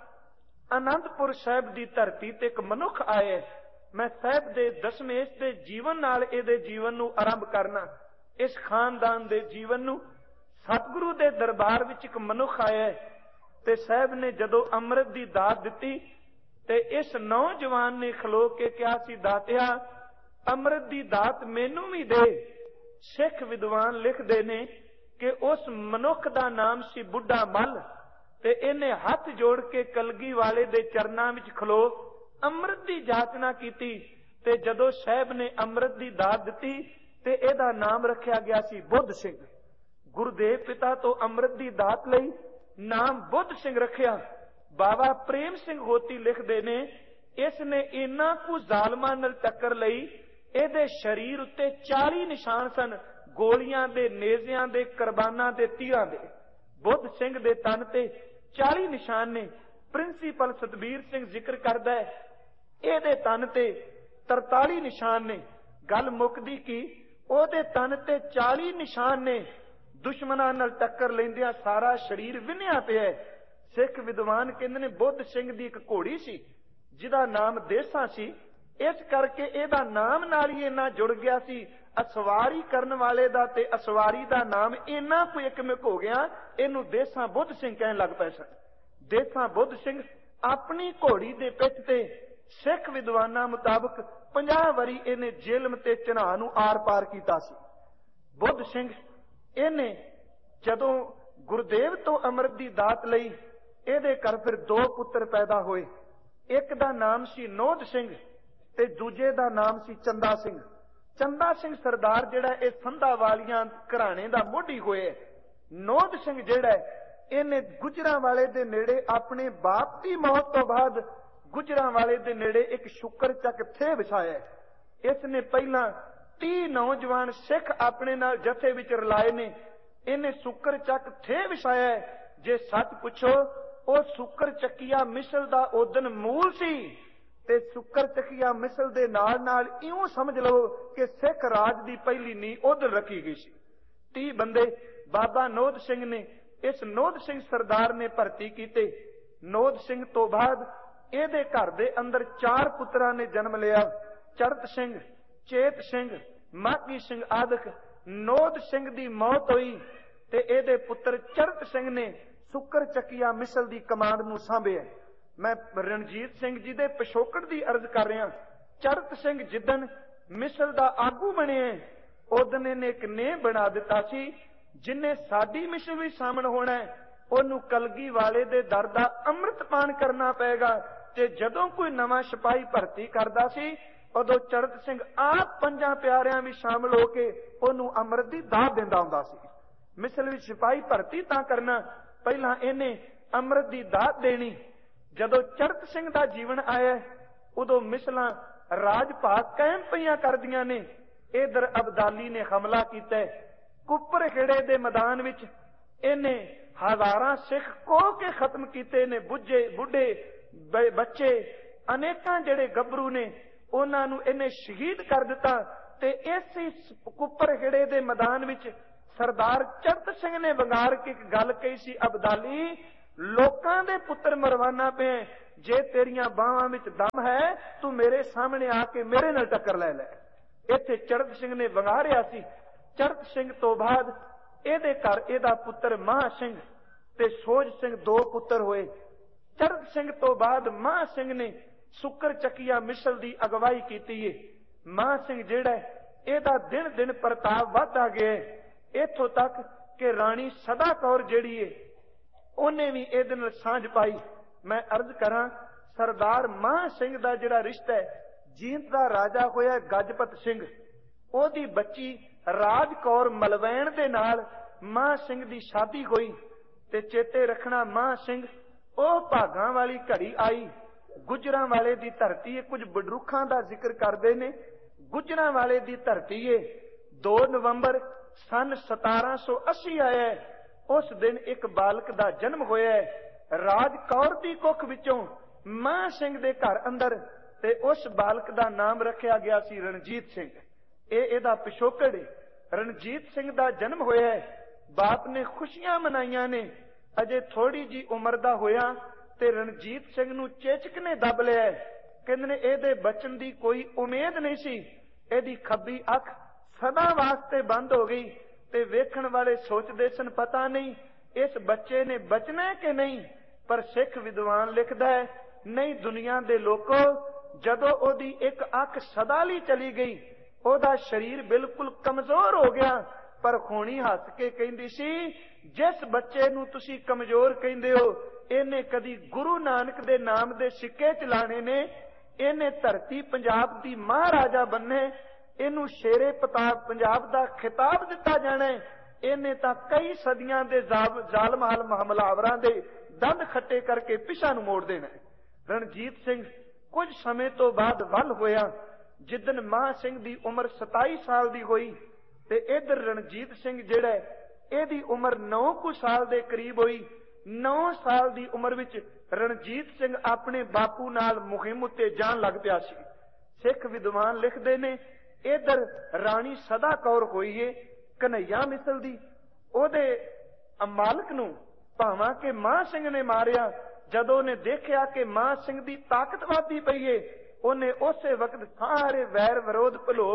ਅਨੰਦਪੁਰ ਸਾਹਿਬ ਦੀ ਧਰਤੀ ਤੇ ਇੱਕ ਮਨੁੱਖ ਆਇਆ। ਮੈਂ ਸਾਹਿਬ ਦੇ ਦਸਮੇਸ਼ ਦੇ ਜੀਵਨ ਨਾਲ ਇਹਦੇ ਜੀਵਨ ਨੂੰ ਆਰੰਭ ਕਰਨਾ, ਇਸ ਖਾਨਦਾਨ ਦੇ ਜੀਵਨ ਨੂੰ। ਸਤਿਗੁਰੂ ਦੇ ਦਰਬਾਰ ਵਿੱਚ ਇੱਕ ਮਨੁੱਖ ਆਇਆ ਤੇ ਸਾਹਿਬ ਨੇ ਜਦੋਂ ਅੰਮ੍ਰਿਤ ਦੀ ਦਾਤ ਦਿੱਤੀ ਤੇ ਇਸ ਨੌਜਵਾਨ ਨੇ ਖਲੋ ਕੇ ਕਿਹਾ ਸੀ, ਦਾਤਿਆ ਅੰਮ੍ਰਿਤ ਦੀ ਦਾਤ ਮੈਨੂੰ ਵੀ ਦੇ। ਸਿੱਖ ਵਿਦਵਾਨ ਲਿਖਦੇ ਨੇ ਕਿ ਉਸ ਮਨੁੱਖ ਦਾ ਨਾਮ ਸੀ ਬੁੱਢਾ ਮੱਲ, ਤੇ ਇਹਨੇ ਹੱਥ ਜੋੜ ਕੇ ਕਲਗੀ ਵਾਲੇ ਦੇ ਚਰਨਾਂ ਵਿੱਚ ਖਲੋ ਅੰਮ੍ਰਿਤ ਦੀ ਜਾਚਨਾ ਕੀਤੀ। ਤੇ ਜਦੋਂ ਸਾਹਿਬ ਨੇ ਅੰਮ੍ਰਿਤ ਦੀ ਦਾਤ ਦਿੱਤੀ ਤੇ ਇਹਦਾ ਨਾਮ ਰੱਖਿਆ ਗਿਆ ਸੀ ਬੁੱਧ ਸਿੰਘ। ਗੁਰਦੇਵ ਪਿਤਾ ਤੋਂ ਅੰਮ੍ਰਿਤ ਦੀ ਦਾਤ ਲਈ ਨਾਮ ਬੁੱਧ ਸਿੰਘ ਰੱਖਿਆ। ਬਾਬਾ ਪ੍ਰੇਮ ਸਿੰਘ ਹੋਤੀ ਲਿਖਦੇ ਨੇ, ਇਸ ਨੇ ਇੰਨਾ ਕੁ ਜ਼ਾਲਮਾਂ ਨਾਲ ਟੱਕਰ ਲਈ, ਇਹਦੇ ਸਰੀਰ ਉੱਤੇ 40 ਨਿਸ਼ਾਨ ਸਨ, ਗੋਲੀਆਂ ਦੇ, ਨੇਜ਼ਿਆਂ ਦੇ, ਕੁਰਬਾਨਾਂ ਦੇ, ਤੀਰਾਂ ਦੇ। ਬੁੱਧ ਸਿੰਘ ਦੇ ਤਨ ਤੇ 40 ਨਿਸ਼ਾਨ ਨੇ। ਪ੍ਰਿੰਸੀਪਲ ਸਤਬੀਰ ਸਿੰਘ ਜ਼ਿਕਰ ਕਰਦਾ ਹੈ, ਇਹਦੇ ਤਨ ਤੇ 43 ਨਿਸ਼ਾਨ ਨੇ। ਗੱਲ ਮੁੱਕਦੀ ਕੀ, ਉਹਦੇ ਤਨ ਤੇ 40 ਨਿਸ਼ਾਨ ਨੇ। ਦੁਸ਼ਮਣਾਂ ਨਾਲ ਟੱਕਰ ਲੈਂਦਿਆਂ ਸਾਰਾ ਸਰੀਰ ਵਿੰਨਿਆ ਪਿਆ। ਸਿੱਖ ਵਿਦਵਾਨ ਕਹਿੰਦੇ ਨੇ ਬੁੱਧ ਸਿੰਘ ਦੀ ਇੱਕ ਘੋੜੀ ਸੀ ਜਿਹਦਾ ਨਾਮ ਦੇਸਾ ਸੀ, ਇਸ ਕਰਕੇ ਇਹਦਾ ਨਾਮ ਨਾਲ ਹੀ ਇੰਨਾ ਜੁੜ ਗਿਆ ਸੀ। ਅਸਵਾਰੀ ਕਰਨ ਵਾਲੇ ਦਾ ਤੇ ਅਸਵਾਰੀ ਦਾ ਨਾਮ ਇੰਨਾ ਕੁ ਇੱਕਮਿਕ ਹੋ ਗਿਆ, ਇਹਨੂੰ ਦੇਸਾ ਬੁੱਧ ਸਿੰਘ ਕਹਿਣ ਲੱਗ ਪਏ ਸਨ। ਦੇਸਾ ਬੁੱਧ ਸਿੰਘ ਆਪਣੀ ਘੋੜੀ ਦੇ ਪਿੱਠ ਤੇ ਸਿੱਖ ਵਿਦਵਾਨਾਂ ਮੁਤਾਬਕ 50 ਵਾਰੀ ਇਹਨੇ ਜੇਲਮ ਤੇ ਚਨਾਹ ਨੂੰ ਆਰ ਪਾਰ ਕੀਤਾ ਸੀ। ਬੁੱਧ ਸਿੰਘ ਇਹਨੇ ਜਦੋਂ ਗੁਰਦੇਵ ਤੋਂ ਅੰਮ੍ਰਿਤ ਦੀ ਦਾਤ ਲਈ, ਇਹਦੇ ਘਰ ਫਿਰ 2 ਪੁੱਤਰ ਪੈਦਾ ਹੋਏ। ਇੱਕ ਦਾ ਨਾਮ ਸੀ ਨੋਧ ਸਿੰਘ ਤੇ ਦੂਜੇ ਦਾ ਨਾਮ ਸੀ ਚੰਦਾ ਸਿੰਘ। ਚੰਦਾ ਸਿੰਘ ਸਰਦਾਰ ਜਿਹੜਾ ਇਹ ਸੰਧਾ ਵਾਲੀਆਂ ਘਰਾਣੇ ਦਾ ਮੋਢੀ ਹੋਇਆ। ਨੋਧ ਸਿੰਘ ਜਿਹੜਾ ਇਹਨੇ ਗੁਜਰਾਂਵਾਲੇ ਦੇ ਨੇੜੇ ਆਪਣੇ ਬਾਪ ਦੀ ਮੌਤ ਤੋਂ ਬਾਅਦ ਗੁਜਰਾਂਵਾਲੇ ਦੇ ਨੇੜੇ ਇੱਕ ਸ਼ੁਕਰ ਚੱਕ ਥੇ ਵਿਛਾਇਆ। ਇਸ ਨੇ ਪਹਿਲਾਂ 30 ਨੌਜਵਾਨ ਸਿੱਖ ਆਪਣੇ ਨਾਲ ਜਥੇ ਵਿੱਚ ਰਲਾਏ ਨੇ। ਇਹਨੇ ਸ਼ੁਕਰ ਚੱਕ ਥੇ ਵਿਛਾਇਆ। ਜੇ ਸੱਚ ਪੁੱਛੋ, ਉਹ ਸ਼ੁਕਰ ਚੱਕੀਆ ਮਿਸਲ ਦਾ ਉਦਨ ਮੂਲ ਸੀ ਤੇ ਸ਼ੁਕਰ ਚੱਕੀਆ ਮਿਸਲ ਦੇ ਨਾਲ ਨਾਲ ਇਉਂ ਸਮਝ ਲਓ ਕਿ ਸਿੱਖ ਰਾਜ ਦੀ ਪਹਿਲੀ ਨੀਂਹ ਉਧਰ ਰੱਖੀ ਗਈ ਸੀ। 30 ਬੰਦੇ ਬਾਬਾ ਨੋਧ ਸਿੰਘ ਨੇ, ਇਸ ਨੋਧ ਸਿੰਘ ਸਰਦਾਰ ਨੇ ਭਰਤੀ ਕੀਤੇ। ਨੋਧ ਸਿੰਘ ਤੋਂ ਬਾਅਦ ਇਹਦੇ ਘਰ ਦੇ ਅੰਦਰ 4 ਪੁੱਤਰਾਂ ਨੇ ਜਨਮ ਲਿਆ, ਚੜਤ ਸਿੰਘ, ਚੇਤ ਸਿੰਘ, ਮਾਘੀ ਸਿੰਘ ਆਦਿਕ। ਨੋਧ ਸਿੰਘ ਦੀ ਮੌਤ ਹੋਈ ਤੇ ਇਹਦੇ ਪੁੱਤਰ ਚੜਤ ਸਿੰਘ ਨੇ ਸ਼ੁਕਰ ਚੱਕੀਆ ਮਿਸਲ ਦੀ ਕਮਾਂਡ ਨੂੰ ਸਾਂਭਿਆ। ਮੈਂ ਰਣਜੀਤ ਸਿੰਘ ਜੀ ਦੇ ਪਿਛੋਕੜ ਦੀ ਅਰਜ਼ ਕਰ ਰਿਹਾ। ਚੜਤ ਸਿੰਘ ਜਿੱਦਣ ਮਿਸਲ ਦਾ ਆਗੂ ਬਣਿਆ, ਉਦਣ ਇਹਨੇ ਇੱਕ ਨੇਮ ਬਣਾ ਦਿੱਤਾ ਸੀ, ਜਿਨੇ ਸਾਡੀ ਮਿਸਲ ਵੀ ਸਾਹਮਣ ਹੋਣਾ, ਉਹਨੂੰ ਕਲਗੀ ਵਾਲੇ ਦੇ ਦਰ ਦਾ ਅੰਮ੍ਰਿਤ ਪਾਨ ਕਰਨਾ ਪਏਗਾ। ਤੇ ਜਦੋਂ ਕੋਈ ਨਵਾਂ ਸਿਪਾਹੀ ਭਰਤੀ ਕਰਦਾ ਸੀ, ਉਦੋਂ ਚੜਤ ਸਿੰਘ ਆਪ 5 ਪਿਆਰਿਆਂ ਵਿੱਚ ਸ਼ਾਮਲ ਹੋ ਕੇ ਉਹਨੂੰ ਅੰਮ੍ਰਿਤ ਦੀ ਦਾਤ ਦਿੰਦਾ ਹੁੰਦਾ ਸੀ। ਮਿਸਲ ਵਿੱਚ ਸਿਪਾਹੀ ਭਰਤੀ ਤਾਂ ਕਰਨਾ, ਪਹਿਲਾਂ ਇਹਨੇ ਅੰਮ੍ਰਿਤ ਦੀ ਦਾਤ ਦੇਣੀ। ਜਦੋਂ ਚੜਤ ਸਿੰਘ ਦਾ ਜੀਵਨ ਆਇਆ, ਉਦੋਂ ਮਿਸਲਾਂ ਰਾਜ ਭਾਗ ਕਾਇਮ ਪਈਆਂ ਕਰਦੀਆਂ ਨੇ। ਇਧਰ ਅਬਦਾਲੀ ਨੇ ਹਮਲਾ ਕੀਤਾ। ਕੁੱਪਰ ਖੇੜੇ ਦੇ ਮੈਦਾਨ ਵਿੱਚ ਇਹਨੇ ਹਜ਼ਾਰਾਂ ਸਿੱਖ ਕੋਹ ਕੇ ਖਤਮ ਕੀਤੇ ਨੇ। ਬੁੱਢੇ ਬੱਚੇ, ਅਨੇਕਾਂ ਜਿਹੜੇ ਗੱਭਰੂ ਨੇ, ਉਹਨਾਂ ਨੂੰ ਇਹਨੇ ਸ਼ਹੀਦ ਕਰ ਦਿੱਤਾ। ਤੇ ਇਸੇ ਕੁੱਪਰ ਖੇੜੇ ਦੇ ਮੈਦਾਨ ਵਿੱਚ ਸਰਦਾਰ ਚੜਤ ਸਿੰਘ ਨੇ ਵੰਗਾਰ ਕੇ ਇੱਕ ਗੱਲ ਕਹੀ ਸੀ, ਅਬਦਾਲੀ ਲੋਕਾਂ ਦੇ ਪੁੱਤਰ ਮਰਵਾਨਾ ਪਿਆ, ਜੇ ਤੇਰੀਆਂ ਬਾਹਾਂ ਵਿੱਚ ਦਮ ਹੈ ਤੂੰ ਮੇਰੇ ਸਾਹਮਣੇ ਆ ਕੇ ਮੇਰੇ ਨਾਲ ਟੱਕਰ ਲੈ ਲੈ। ਇੱਥੇ ਚੜਤ ਸਿੰਘ ਨੇ ਵੰਗਾਰਿਆ ਸੀ। ਚੜਤ ਸਿੰਘ ਤੋਂ ਬਾਅਦ ਇਹਦੇ ਘਰ ਇਹਦਾ ਪੁੱਤਰ ਮਹਾਂ ਸਿੰਘ ਤੇ ਸੋਝ ਸਿੰਘ 2 ਪੁੱਤਰ ਹੋਏ। ਚੜਤ ਸਿੰਘ ਤੋਂ ਬਾਅਦ ਮਹਾਂ ਸਿੰਘ ਨੇ ਸੁੱਕਰ ਚੱਕੀਆ ਮਿਸਲ ਦੀ ਅਗਵਾਈ ਕੀਤੀ ਏ। ਮਹਾਂ ਸਿੰਘ ਜਿਹੜਾ ਇਹਦਾ ਦਿਨ ਦਿਨ ਪ੍ਰਤਾਪ ਵਧਦਾ ਗਿਆ, ਇੱਥੋਂ ਤੱਕ ਕਿ ਰਾਣੀ ਸਦਾ ਕੌਰ ਜਿਹੜੀ ਏ ਉਹਨੇ ਵੀ ਇਹਦੇ ਨਾਲ ਸਾਂਝ ਪਾਈ। ਮੈਂ ਅਰਜ਼ ਕਰਾਂ, ਸਰਦਾਰ ਮਹਾਂ ਸਿੰਘ ਦਾ ਜਿਹੜਾ ਰਿਸ਼ਤਾ ਹੈ ਜੀਂਦ ਦਾ ਰਾਜਾ ਹੋਇਆ ਗਜਪਤ ਸਿੰਘ, ਉਹਦੀ ਬੱਚੀ ਰਾਜ ਕੌਰ ਮਲਵੈਣ ਦੇ ਨਾਲ ਮਹਾਂ ਸਿੰਘ ਦੀ ਸ਼ਾਦੀ ਹੋਈ। ਤੇ ਚੇਤੇ ਰੱਖਣਾ, ਮਹਾਂ ਸਿੰਘ ਉਹ ਭਾਗਾਂ ਵਾਲੀ ਘੜੀ ਆਈ। ਗੁਜਰਾਂ ਵਾਲੇ ਦੀ ਧਰਤੀ ਏ, ਕੁਝ ਬਡਰੁੱਖਾਂ ਦਾ ਜ਼ਿਕਰ ਕਰਦੇ ਨੇ। ਗੁਜਰਾਂ ਵਾਲੇ ਦੀ ਧਰਤੀ ਏ। 2 ਨਵੰਬਰ ਸਨ 1780 ਆਇਆ। ਉਸ ਦਿਨ ਇੱਕ ਬਾਲਕ ਦਾ ਜਨਮ ਹੋਇਆ ਰਾਜ ਕੌਰ ਦੀ ਕੁੱਖ ਵਿੱਚੋਂ ਮਹਾਂ ਸਿੰਘ ਦੇ ਘਰ ਅੰਦਰ, ਤੇ ਉਸ ਬਾਲਕ ਦਾ ਨਾਮ ਰੱਖਿਆ ਗਿਆ ਸੀ ਰਣਜੀਤ ਸਿੰਘ। ਇਹ ਇਹਦਾ ਪਿਛੋਕੜ ਏ। ਰਣਜੀਤ ਸਿੰਘ ਦਾ ਜਨਮ ਹੋਇਆ। ਬਾਪ ਨੇ ਖੁਸ਼ੀਆਂ ਮਨਾਈਆਂ ਨੇ। ਅਜੇ ਥੋੜੀ ਜੀ ਉਮਰ ਦਾ ਹੋਇਆ ਤੇ ਰਣਜੀਤ ਸਿੰਘ ਨੂੰ ਚੇਚਕ ਨੇ ਦੱਬ ਲਿਆ। ਕਹਿੰਦੇ ਨੇ ਇਹਦੇ ਬਚਨ ਦੀ ਕੋਈ ਉਮੀਦ ਨਹੀਂ ਸੀ। ਇਹਦੀ ਖੱਬੀ ਅੱਖ ਸਦਾ ਵਾਸਤੇ ਬੰਦ ਹੋ ਗਈ ਤੇ ਵੇਖਣ ਵਾਲੇ ਸੋਚਦੇ ਸਨ ਪਤਾ ਨਹੀਂ ਇਸ ਬੱਚੇ ਨੇ ਬਚਣਾ ਹੈ ਕਿ ਨਹੀਂ। ਪਰ ਸਿੱਖ ਵਿਦਵਾਨ ਲਿਖਦਾ ਹੈ, ਨਹੀਂ ਦੁਨੀਆ ਦੇ ਲੋਕੋ, ਜਦੋਂ ਉਹਦੀ ਇੱਕ ਅੱਖ ਸਦਾ ਲਈ ਚਲੀ ਗਈ ਉਹਦਾ ਸਰੀਰ ਬਿਲਕੁਲ ਕਮਜ਼ੋਰ ਹੋ ਗਿਆ। ਪਰ ਖੂਣੀ ਹੱਸ ਕੇ ਕਹਿੰਦੀ ਸੀ, ਜਿਸ ਬੱਚੇ ਨੂੰ ਤੁਸੀਂ ਕਮਜ਼ੋਰ ਕਹਿੰਦੇ ਹੋ ਇਹਨੇ ਕਦੀ ਗੁਰੂ ਨਾਨਕ ਦੇ ਨਾਮ ਦੇ ਸਿੱਕੇ ਚਲਾਣੇ ਨੇ, ਇਹਨੇ ਧਰਤੀ ਪੰਜਾਬ ਦੀ ਮਹਾਰਾਜਾ ਬੰਨੇ, ਇਹਨੂੰ ਸ਼ੇਰੇ ਪੰਜਾਬ ਦਾ ਖਿਤਾਬ ਦਿੱਤਾ ਜਾਣਾ। ਇਹਨੇ ਤਾਂ ਕਈ ਸਦੀਆਂ ਦੇ ਜ਼ਾਲਮ ਹਮਲਾਵਰਾਂ ਦੇ ਦੰਦ ਖੱਟੇ ਕਰਕੇ ਪਿਛਾ ਨੂੰ ਮੋੜ ਦੇਣਾ। ਰਣਜੀਤ ਸਿੰਘ ਕੁਝ ਸਮੇਂ ਤੋਂ ਬਾਅਦ ਵੱਲ ਹੋਇਆ। ਜਿੱਦਨ ਮਹਾਂ ਸਿੰਘ ਦੀ ਉਮਰ 27 ਸਾਲ ਦੀ ਹੋਈ ਤੇ ਇਧਰ ਰਣਜੀਤ ਸਿੰਘ ਜਿਹੜਾ ਇਹਦੀ ਉਮਰ 9 ਕੁ ਸਾਲ ਦੇ ਕਰੀਬ ਹੋਈ। 9 ਸਾਲ ਦੀ ਉਮਰ ਵਿੱਚ ਰਣਜੀਤ ਸਿੰਘ ਆਪਣੇ ਬਾਪੂ ਨਾਲ ਮੁਹਿੰਮ ਉੱਤੇ ਜਾਣ ਲੱਗ ਪਿਆ ਸੀ। ਸਿੱਖ ਵਿਦਵਾਨ ਲਿਖਦੇ ਨੇ, ਇਧਰ ਰਾਣੀ ਸਦਾ ਕੌਰ ਹੋਈ ਏ ਕਨਈਆ ਮਿਸਲ ਦੀ। ਉਹਦੇ ਮਾਲਕ ਨੂੰ ਭਾਵਾਂ ਕਿ ਮਹਾਂ ਸਿੰਘ ਨੇ ਮਾਰਿਆ। ਜਦੋਂ ਉਹਨੇ ਦੇਖਿਆ ਕਿ ਮਹਾਂ ਸਿੰਘ ਦੀ ਤਾਕਤ ਵੱਧਦੀ ਪਈ ਏ, ਉਹਨੇ ਉਸੇ ਵਕਤ ਸਾਰੇ ਵੈਰ ਵਿਰੋਧ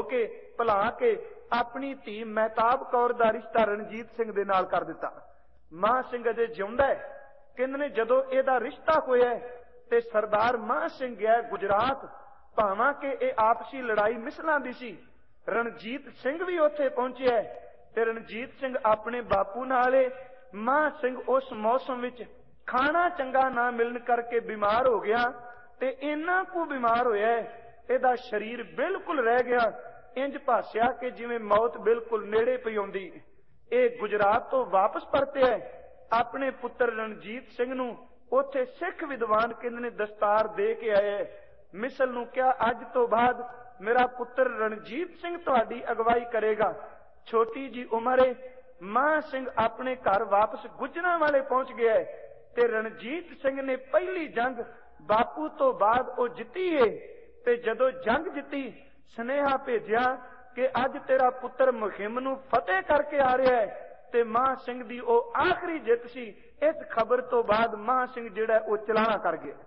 ਭੁਲਾ ਕੇ ਆਪਣੀ ਧੀ ਮਹਿਤਾਬ ਕੌਰ ਦਾ ਰਿਸ਼ਤਾ ਰਣਜੀਤ ਸਿੰਘ ਦੇ ਨਾਲ ਕਰ ਦਿੱਤਾ। ਮਹਾਂ ਸਿੰਘ ਅਜੇ ਜਿਉਂਦਾ ਹੈ। ਕਹਿੰਦੇ ਨੇ ਜਦੋਂ ਇਹਦਾ ਰਿਸ਼ਤਾ ਹੋਇਆ ਤੇ ਸਰਦਾਰ ਮਹਾਂ ਸਿੰਘ ਗਿਆ ਗੁਜਰਾਤ, ਭਾਵਾਂ ਕਿ ਇਹ ਆਪਸੀ ਲੜਾਈ ਮਿਸਲਾਂ ਦੀ ਸੀ। ਰਣਜੀਤ ਸਿੰਘ ਵੀ ਉੱਥੇ ਪਹੁੰਚਿਆ ਤੇ ਰਣਜੀਤ ਸਿੰਘ ਆਪਣੇ ਬਾਪੂ ਨਾਲ। ਮਹਾਂ ਸਿੰਘ ਉਸ ਮੌਸਮ ਵਿੱਚ ਖਾਣਾ ਚੰਗਾ ਨਾ ਮਿਲਣ ਕਰਕੇ ਬਿਮਾਰ ਹੋ ਗਿਆ ਤੇ ਇੰਨਾ ਕੁ ਬਿਮਾਰ ਹੋਇਆ ਇਹਦਾ ਸਰੀਰ ਬਿਲਕੁਲ ਰਹਿ ਗਿਆ। ਇੰਜ ਭਾਸਿਆ ਕਿ ਜਿਵੇਂ ਮੌਤ ਬਿਲਕੁਲ ਨੇੜੇ ਪਈ ਆਉਂਦੀ। ਇਹ ਗੁਜਰਾਤ ਤੋਂ ਵਾਪਸ ਪਰਤਿਆ। ਆਪਣੇ ਪੁੱਤਰ ਰਣਜੀਤ ਸਿੰਘ ਨੂੰ ਉੱਥੇ ਸਿੱਖ ਵਿਦਵਾਨ ਕਹਿੰਦੇ ਨੇ ਦਸਤਾਰ ਦੇ ਕੇ ਆਏ। ਮਿਸਲ ਨੂੰ ਕਿਹਾ, ਅੱਜ ਤੋਂ ਬਾਅਦ ਮੇਰਾ ਪੁੱਤਰ ਰਣਜੀਤ ਸਿੰਘ ਤੁਹਾਡੀ ਅਗਵਾਈ ਕਰੇਗਾ। ਛੋਟੀ ਜੀ ਉਮਰ ਏ। ਮਹਾਂ ਸਿੰਘ ਆਪਣੇ ਘਰ ਵਾਪਸ ਗੁਜਰਾਂ ਵਾਲੇ ਪਹੁੰਚ ਗਿਆ ਤੇ ਰਣਜੀਤ ਸਿੰਘ ਨੇ ਪਹਿਲੀ ਜੰਗ ਬਾਪੂ ਤੋਂ ਬਾਅਦ ਉਹ ਜਿੱਤੀ ਏ। ਤੇ ਜਦੋਂ ਜੰਗ ਜਿੱਤੀ, ਸੁਨੇਹਾ ਭੇਜਿਆ ਕਿ ਅੱਜ ਤੇਰਾ ਪੁੱਤਰ ਮੁਹਿੰਮ ਨੂੰ ਫਤਿਹ ਕਰਕੇ ਆ ਰਿਹਾ ਹੈ। ਤੇ ਮਹਾਂ ਸਿੰਘ ਦੀ ਉਹ ਆਖਰੀ ਜਿੱਤ ਸੀ। ਇਸ ਖਬਰ ਤੋਂ ਬਾਅਦ ਮਹਾਂ ਸਿੰਘ ਜਿਹੜਾ ਉਹ ਚਲਾਣਾ ਕਰ ਗਿਆ।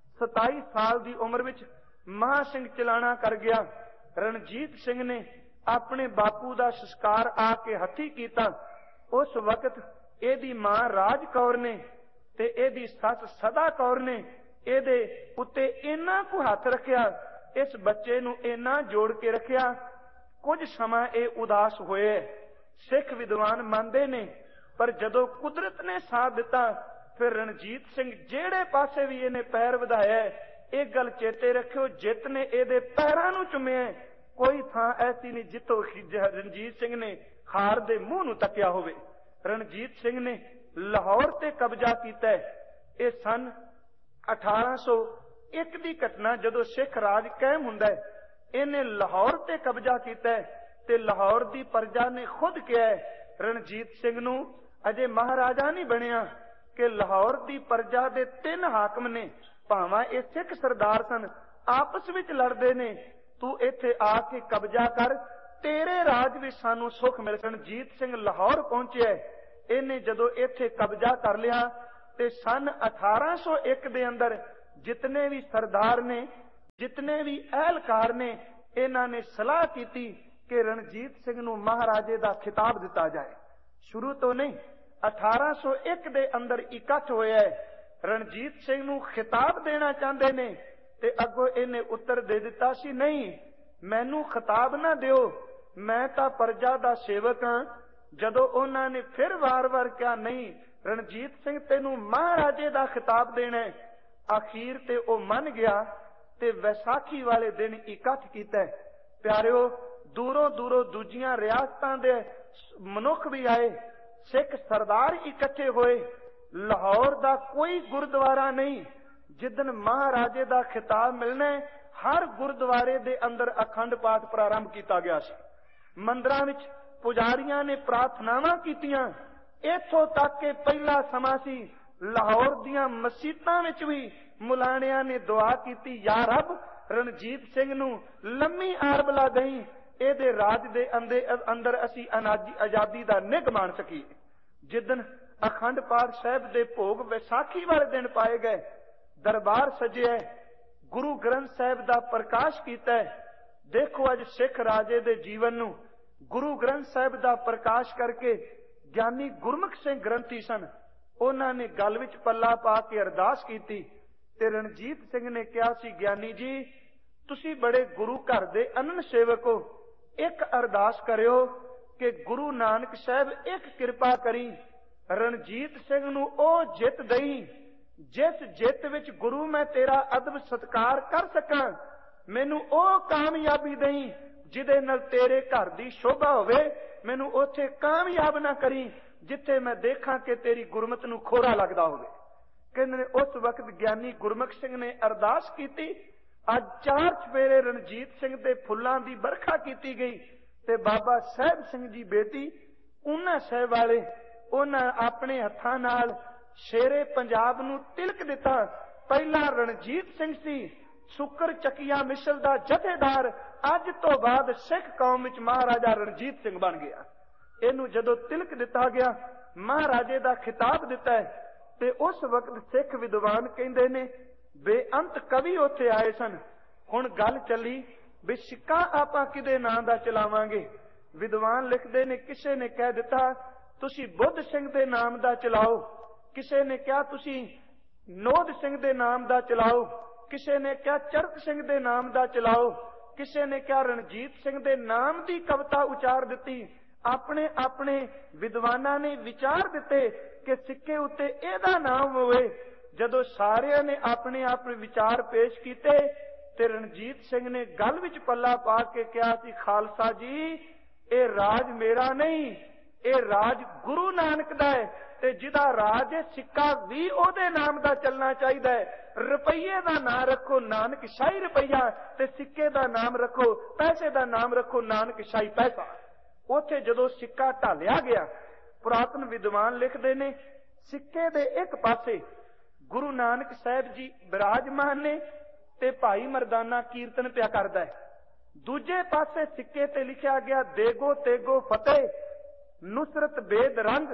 27 ਸਾਲ ਦੀ ਉਮਰ ਵਿੱਚ ਮਹਾਂ ਸਿੰਘ ਚਲਾਣਾ ਕਰ ਗਿਆ। ਰਣਜੀਤ ਸਿੰਘ ਨੇ ਆਪਣੇ ਬਾਪੂ ਦਾ ਸੰਸਕਾਰ ਆ ਕੇ ਹੱਥੀਂ ਕੀਤਾ। ਉਸ ਵਕਤ ਇਹਦੀ ਮਾਂ ਰਾਜ ਕੌਰ ਨੇ ਤੇ ਇਹਦੀ ਸੱਸ ਸਦਾ ਕੌਰ ਨੇ ਇਹਦੇ ਉੱਤੇ ਇੰਨਾ ਕੁ ਹੱਥ ਰੱਖਿਆ, ਇਸ ਬੱਚੇ ਨੂੰ ਇੰਨਾ ਜੋੜ ਕੇ ਰੱਖਿਆ। ਕੁਝ ਸਮਾਂ ਇਹ ਉਦਾਸ ਹੋਏ। ਸਿੱਖ ਵਿਦਵਾਨ ਮੰਨਦੇ ਨੇ, ਪਰ ਜਦੋਂ ਕੁਦਰਤ ਨੇ ਸਾਥ ਦਿੱਤਾ ਫਿਰ ਰਣਜੀਤ ਸਿੰਘ ਜਿਹੜੇ ਪਾਸੇ ਵੀ ਇਹਨੇ ਪੈਰ ਵਧਾਇਆ, ਇਹ ਗੱਲ ਚੇਤੇ ਰੱਖਿਓ, ਜਿੱਤ ਨੇ ਇਹਦੇ ਪੈਰਾਂ ਨੂੰ ਚੁੰਮਿਆ। ਕੋਈ ਥਾਂ ਐਸੀ ਨਹੀਂ ਜਿੱਥੋਂ ਰਣਜੀਤ ਸਿੰਘ ਨੇ ਹਾਰ ਦੇ ਮੂੰਹ ਨੂੰ ਤੱਕਿਆ ਹੋਵੇ। ਰਣਜੀਤ ਸਿੰਘ ਨੇ ਲਾਹੌਰ ਤੇ ਕਬਜ਼ਾ ਕੀਤਾ। ਇਹ ਸਨ 1801 ਦੀ ਘਟਨਾ, ਜਦੋਂ ਸਿੱਖ ਰਾਜ ਕਾਇਮ ਹੁੰਦਾ ਹੈ। ਇਹਨੇ ਲਾਹੌਰ ਤੇ ਕਬਜ਼ਾ ਕੀਤਾ ਤੇ ਲਾਹੌਰ ਦੀ ਪ੍ਰਜਾ ਨੇ ਖੁਦ ਕਿਹਾ ਰਣਜੀਤ ਸਿੰਘ ਨੂੰ, ਅਜੇ ਮਹਾਰਾਜਾ ਨਹੀਂ ਬਣਿਆ, ਕਿ ਲਾਹੌਰ ਦੀ ਪ੍ਰਜਾ ਦੇ 3 ਹਾਕਮ ਨੇ, ਭਾਵਾਂ ਇਹ ਸਿੱਖ ਸਰਦਾਰ ਸਨ, ਆਪਸ ਵਿੱਚ ਲੜਦੇ ਨੇ, ਤੂੰ ਇੱਥੇ ਆ ਕੇ ਕਬਜ਼ਾ ਕਰ, ਤੇਰੇ ਰਾਜ ਵਿੱਚ ਸਾਨੂੰ ਸੁੱਖ ਮਿਲ। ਰਣਜੀਤ ਸਿੰਘ ਲਾਹੌਰ ਪਹੁੰਚਿਆ। ਇਹਨੇ ਜਦੋਂ ਇੱਥੇ ਕਬਜ਼ਾ ਕਰ ਲਿਆ ਤੇ ਸਨ 1801 ਦੇ ਅੰਦਰ जितने भी सरदार ने, जितने भी अहलकार ने, इन्हां ने सलाह की कि रणजीत सिंह नूं महाराजे दा खिताब दिता जाए। शुरू तो नहीं, 1801 दे अंदर इकट्ठ होया है, रणजीत सिंह नूं खिताब देना चाहते ने, ते अगों इन्हें उत्तर दे दिता सी, नहीं मैनू खिताब ना दिओ, मैं तां प्रजा दा सेवक हां। जदों उन्हां ने फिर वार वार कहा, नहीं रणजीत सिंह तेनू महाराजे दा खिताब देना है, आखिर ते ओ मन गया ते वैसाखी वाले दिन इकट्ठ कीता। प्यारिओ, दूरों दूरों दूजियां रियासतां दे मनुख भी आए, सिख सरदार इकट्ठे होए। लाहौर दा कोई गुरुद्वारा नहीं जिदन महाराजे दा खिताब मिलना है, हर गुरुद्वारे दे अंदर अखंड पाठ प्रारंभ किया गया सी। मंदिरां विच पुजारियां ने प्रार्थनावां कीतियां। इत्थों तक के पहला समा सी, लाहौर दियां मसीतां विच भी मुलाणियां ने दुआ कीती, या रब रणजीत सिंह नूं लम्मी आरबला दई, इहदे राज दे अंदर असी आजादी दा निग मान सकीए। जिदन अखंड पाठ साहिब दे भोग वैसाखी वाले दिन पाए गए, दरबार सजिया, गुरु ग्रंथ साहिब दा प्रकाश कीता है। देखो अज सिख राजे दे जीवन नूं गुरु ग्रंथ साहिब दा प्रकाश करके ज्ञानी गुरमुख सिंह ग्रंथी सन, उन्हां ने गल विच पल्ला पा के अरदास कीती ते रणजीत सिंह ने कहा सी, ज्ञानी जी तुसी बड़े गुरु घर दे अनन सेवक हो, एक अरदास करियो कि गुरु नानक साहिब एक कृपा करी, रणजीत सिंह नूं ओ जित दई जिस जित विच गुरु मैं तेरा अदब सत्कार कर सकां, मैनू ओ कामयाबी दई जिदे नाल तेरे घर दी शोभा होवे, मैनू ओथे कामयाब ना करी जिथे मैं देखा कि तेरी गुरमत नूं खोरा लगदा होवे। कहंदे उस वक्त ज्ञानी गुरमुख सिंह ने अरदास कीती। अज 4 चफेरे रणजीत सिंह दे फुल्लां दी बरखा कीती गई ते बाबा साहिब सिंह जी बेटी ऊना साहिब वाले उन्हां अपने हत्थां नाल शेरे पंजाब नूं तिलक दिता। पहला रणजीत सिंह सी, सुकर चकिया मिसल दा जथेदार, अज तो बाद सिख कौम विच महाराजा रणजीत सिंह बन गया। इनू जदों तिलक दिता गया, महाराजे दा खिताब दिता है, ते उस वक्त सिख विद्वान कहंदे ने बेअंत कवि उत्थे आए सन। हुण गल चली भी सिक्का आपां किदे नां दा चलावांगे। विद्वान लिखदे ने, किसे ने कह दिता तुसी बुद्ध सिंह दे नाम दा चलाओ, किसे ने कहा तुसी नोद सिंह दे नाम दा चलाओ, किसे ने कहा चरक सिंह दे नाम दा चलाओ, किसे ने कहा रणजीत सिंह दे नाम दी कविता उचार दिती। अपने अपने विद्वानां ने विचार दिते कि सिक्के उत्ते एदा नाम होवे। जदों सारियां ने अपने अपने विचार पेश कीते ते रणजीत सिंह ने गल विच पल्ला पा के कहा सी, खालसा जी ए राज मेरा नहीं, ए राज गुरु नानक दा है, ते जिदा राज है सिक्का भी ओदे नाम दा चलना चाहिदा है। रुपये दा नाम रखो नानक शाही रुपया, ते सिक्के दा नाम रखो, पैसे दा नाम रखो नानक शाही पैसा। उथे जदों सिक्का ढालिया गया, पुरातन विद्वान लिखते ने सिक्के दे एक पासे गुरु नानक साहिब जी विराजमान ने ते भाई मरदाना कीर्तन पिया करदा है, दूजे पासे सिक्के ते लिखा गया देगो तेगो फतेह, नुसरत बेद रंग,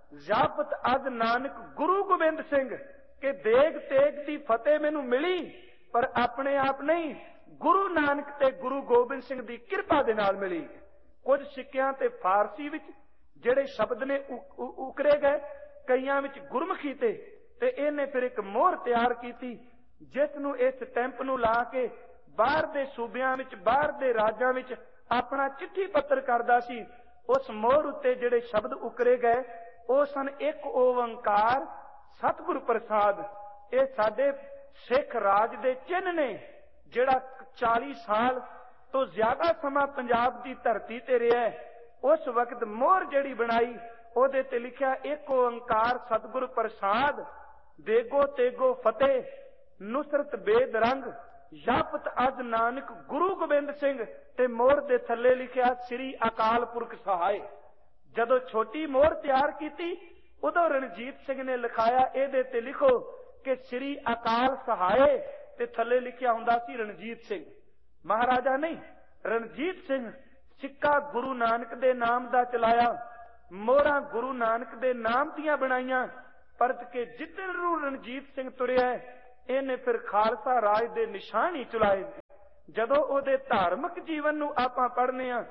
जापत अज नानक गुरु गोबिंद सिंह, के देग तेग दी फतेह मैनू मिली पर अपने आप नहीं, गुरु नानक ते गुरु गोबिंद सिंह दी किरपा दे नाल मिली। कुछ सिक्कियां ते फारसी विच जेड़े शब्द ने उकरे गए, कईयां विच गुरमुखी ते इहने फिर एक मोहर तैयार कीती जिस नूं इस स्टैंप नूं ला के बाहर दे सूबियां विच बाहर दे राज्यां विच अपना चिट्ठी पत्र करदा सी। उस मोहर उत्ते जेड़े शब्द उकरे गए ਉਹ सन एक ओंकार सतगुर प्रसाद। ये साडे सिख राज दे चिन्ह ने जिहड़ा 40 साल तो ज्यादा समा पंजाब की धरती ते रहा है। उस वक्त मोहर जिहड़ी बनाई ਉਹਦੇ ਤੇ लिखा एक ओंकार सतगुर प्रसाद, देगो तेगो फतेह, नुसरत बेद रंग, जापत अज नानक गुरु गोबिंद सिंह, ते मोहर दे थल्ले लिखा श्री अकाल पुरख सहाय। जदों छोटी मोहर तैयार की उदों रणजीत सिंह ने लिखाया ਇਹਦੇ ਤੇ लिखो कि श्री अकाल सहाय, ते थल्ले लिखिया हुंदा सी रणजीत सिंह। महाराजा नहीं, रणजीत सिंह सिक्का गुरु नानक दे नाम दा चलाया, मोहरां गुरु नानक दे नाम दियां बनाईयां, परत के जिधर नूं रणजीत सिंह तुरिया ਇਹਨੇ ਫਿਰ ਖਾਲਸਾ ਰਾਜ ਦੇ ਨਿਸ਼ਾਨ ਹੀ ਚੁਲਾਏ। ਜਦੋਂ ਉਹਦੇ ਧਾਰਮਿਕ ਜੀਵਨ ਨੂੰ ਆਪਾਂ ਪੜ੍ਹਨੇ ਆ,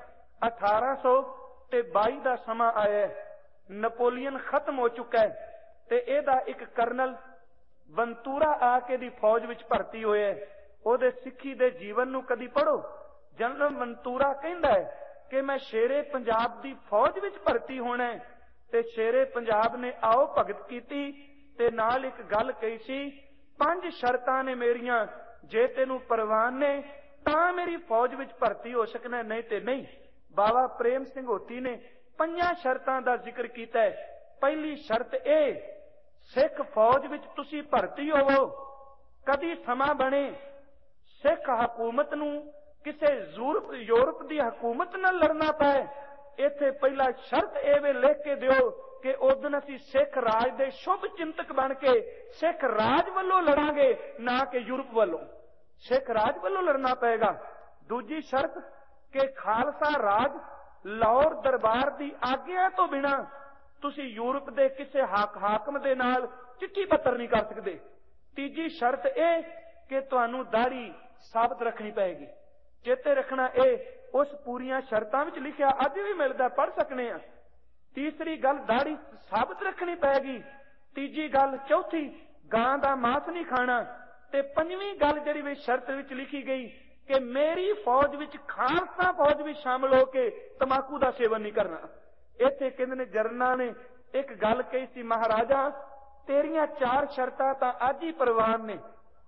1822 ਦਾ ਸਮਾਂ ਆਇਆ, ਨਪੋਲੀਅਨ ਖਤਮ ਹੋ ਚੁੱਕਾ ਹੈ ਤੇ ਇਹਦਾ ਇੱਕ ਕਰਨਲ ਵੰਤੂਰਾ ਆ ਕੇ ਦੀ ਫੌਜ ਵਿੱਚ ਭਰਤੀ ਹੋਇਆ। ਉਹਦੇ ਸਿੱਖੀ ਦੇ ਜੀਵਨ ਨੂੰ ਕਦੀ ਪੜ੍ਹੋ। ਜਨਰਲ ਵੰਤੂਰਾ ਕਹਿੰਦਾ ਹੈ ਕਿ ਮੈਂ ਸ਼ੇਰੇ ਪੰਜਾਬ ਦੀ ਫੌਜ ਵਿੱਚ ਭਰਤੀ ਹੋਣਾ ਹੈ, ਤੇ ਸ਼ੇਰੇ ਪੰਜਾਬ ਨੇ ਆਓ ਭਗਤ ਕੀਤੀ ਤੇ ਨਾਲ ਇੱਕ ਗੱਲ ਕਹੀ ਸੀ, 5 ਸ਼ਰਤਾਂ ਨੇ ਮੇਰੀਆਂ, ਜੇ ਤੈਨੂੰ ਪ੍ਰਵਾਨ ਨੇ ਤਾਂ ਮੇਰੀ ਫੌਜ ਵਿੱਚ ਭਰਤੀ ਹੋ ਸਕਣਾ, ਨਹੀਂ ਤੇ ਨਹੀਂ। ਬਾਬਾ ਪ੍ਰੇਮ ਸਿੰਘ ਹੋਤੀ ਨੇ 5 ਸ਼ਰਤਾਂ ਦਾ ਜ਼ਿਕਰ ਕੀਤਾ ਹੈ। ਪਹਿਲੀ ਸ਼ਰਤ ਇਹ, ਸਿੱਖ ਫੌਜ ਵਿੱਚ ਤੁਸੀਂ ਭਰਤੀ ਹੋਵੋ, ਕਦੀ ਸਮਾਂ ਬਣੇ ਸਿੱਖ ਹਕੂਮਤ ਨੂੰ ਕਿਸੇ ਯੂਰਪ ਦੀ ਹਕੂਮਤ ਨਾਲ ਲੜਨਾ ਪਏ। ਇੱਥੇ ਪਹਿਲਾ ਸ਼ਰਤ ਇਹ ਵੀ ਲਿਖ ਕੇ ਦਿਓ ਕਿ ਉਦੋਂ ਅਸੀਂ ਸਿੱਖ ਰਾਜ ਦੇ ਸ਼ੁਭ ਚਿੰਤਕ ਬਣ ਕੇ ਸਿੱਖ ਰਾਜ ਵੱਲੋਂ ਲੜਾਂਗੇ, ਨਾ ਕਿ ਯੂਰਪ ਵੱਲੋਂ। ਸਿੱਖ ਰਾਜ ਵੱਲੋਂ ਲੜਨਾ ਪਏਗਾ। ਦੂਜੀ ਸ਼ਰਤ ਕਿ ਖਾਲਸਾ ਰਾਜ ਲਾਹੌਰ ਦਰਬਾਰ ਦੀ ਆਗਿਆ ਤੋਂ ਬਿਨਾਂ ਤੁਸੀਂ ਯੂਰਪ ਦੇ ਕਿਸੇ ਹਾਕਮ ਦੇ ਨਾਲ ਚਿੱਠੀ ਪੱਤਰ ਨਹੀਂ ਕਰ ਸਕਦੇ। ਤੀਜੀ ਸ਼ਰਤ ਇਹ ਕਿ ਤੁਹਾਨੂੰ ਦਾੜੀ ਸਾਬਤ ਰੱਖਣੀ ਪਏਗੀ। ਚੇਤੇ ਰੱਖਣਾ, ਇਹ ਉਸ ਪੂਰੀਆਂ ਸ਼ਰਤਾਂ ਵਿੱਚ ਲਿਖਿਆ, ਅੱਜ ਵੀ ਮਿਲਦਾ, ਪੜ੍ਹ ਸਕਨੇ ਆ। ਤੀਸਰੀ ਗੱਲ, ਦਾੜੀ ਸਾਬਤ ਰੱਖਣੀ ਪਏਗੀ। ਤੀਜੀ ਗੱਲ, ਚੌਥੀ, ਗਾਂ ਦਾ ਮਾंस ਨਹੀਂ ਖਾਣਾ। ਤੇ ਪੰਜਵੀਂ ਗੱਲ ਜਿਹੜੀ ਵੀ ਸ਼ਰਤ ਵਿੱਚ ਲਿਖੀ ਗਈ ਕਿ ਮੇਰੀ ਫੌਜ ਵਿੱਚ ਖਾਲਸਾ ਫੌਜ ਵਿੱਚ ਸ਼ਾਮਲ ਹੋ ਕੇ ਤਮਾਕੂ ਦਾ ਸੇਵਨ ਨਹੀਂ ਕਰਨਾ। ਇੱਥੇ ਕਹਿੰਦੇ ਨੇ ਜਰਨਲਾਂ ਨੇ ਇੱਕ ਗੱਲ ਕਹੀ ਸੀ, ਮਹਾਰਾਜਾ ਤੇਰੀਆਂ 4 ਸ਼ਰਤਾਂ ਤਾਂ ਅੱਜ ਹੀ ਪ੍ਰਵਾਨ ਨੇ,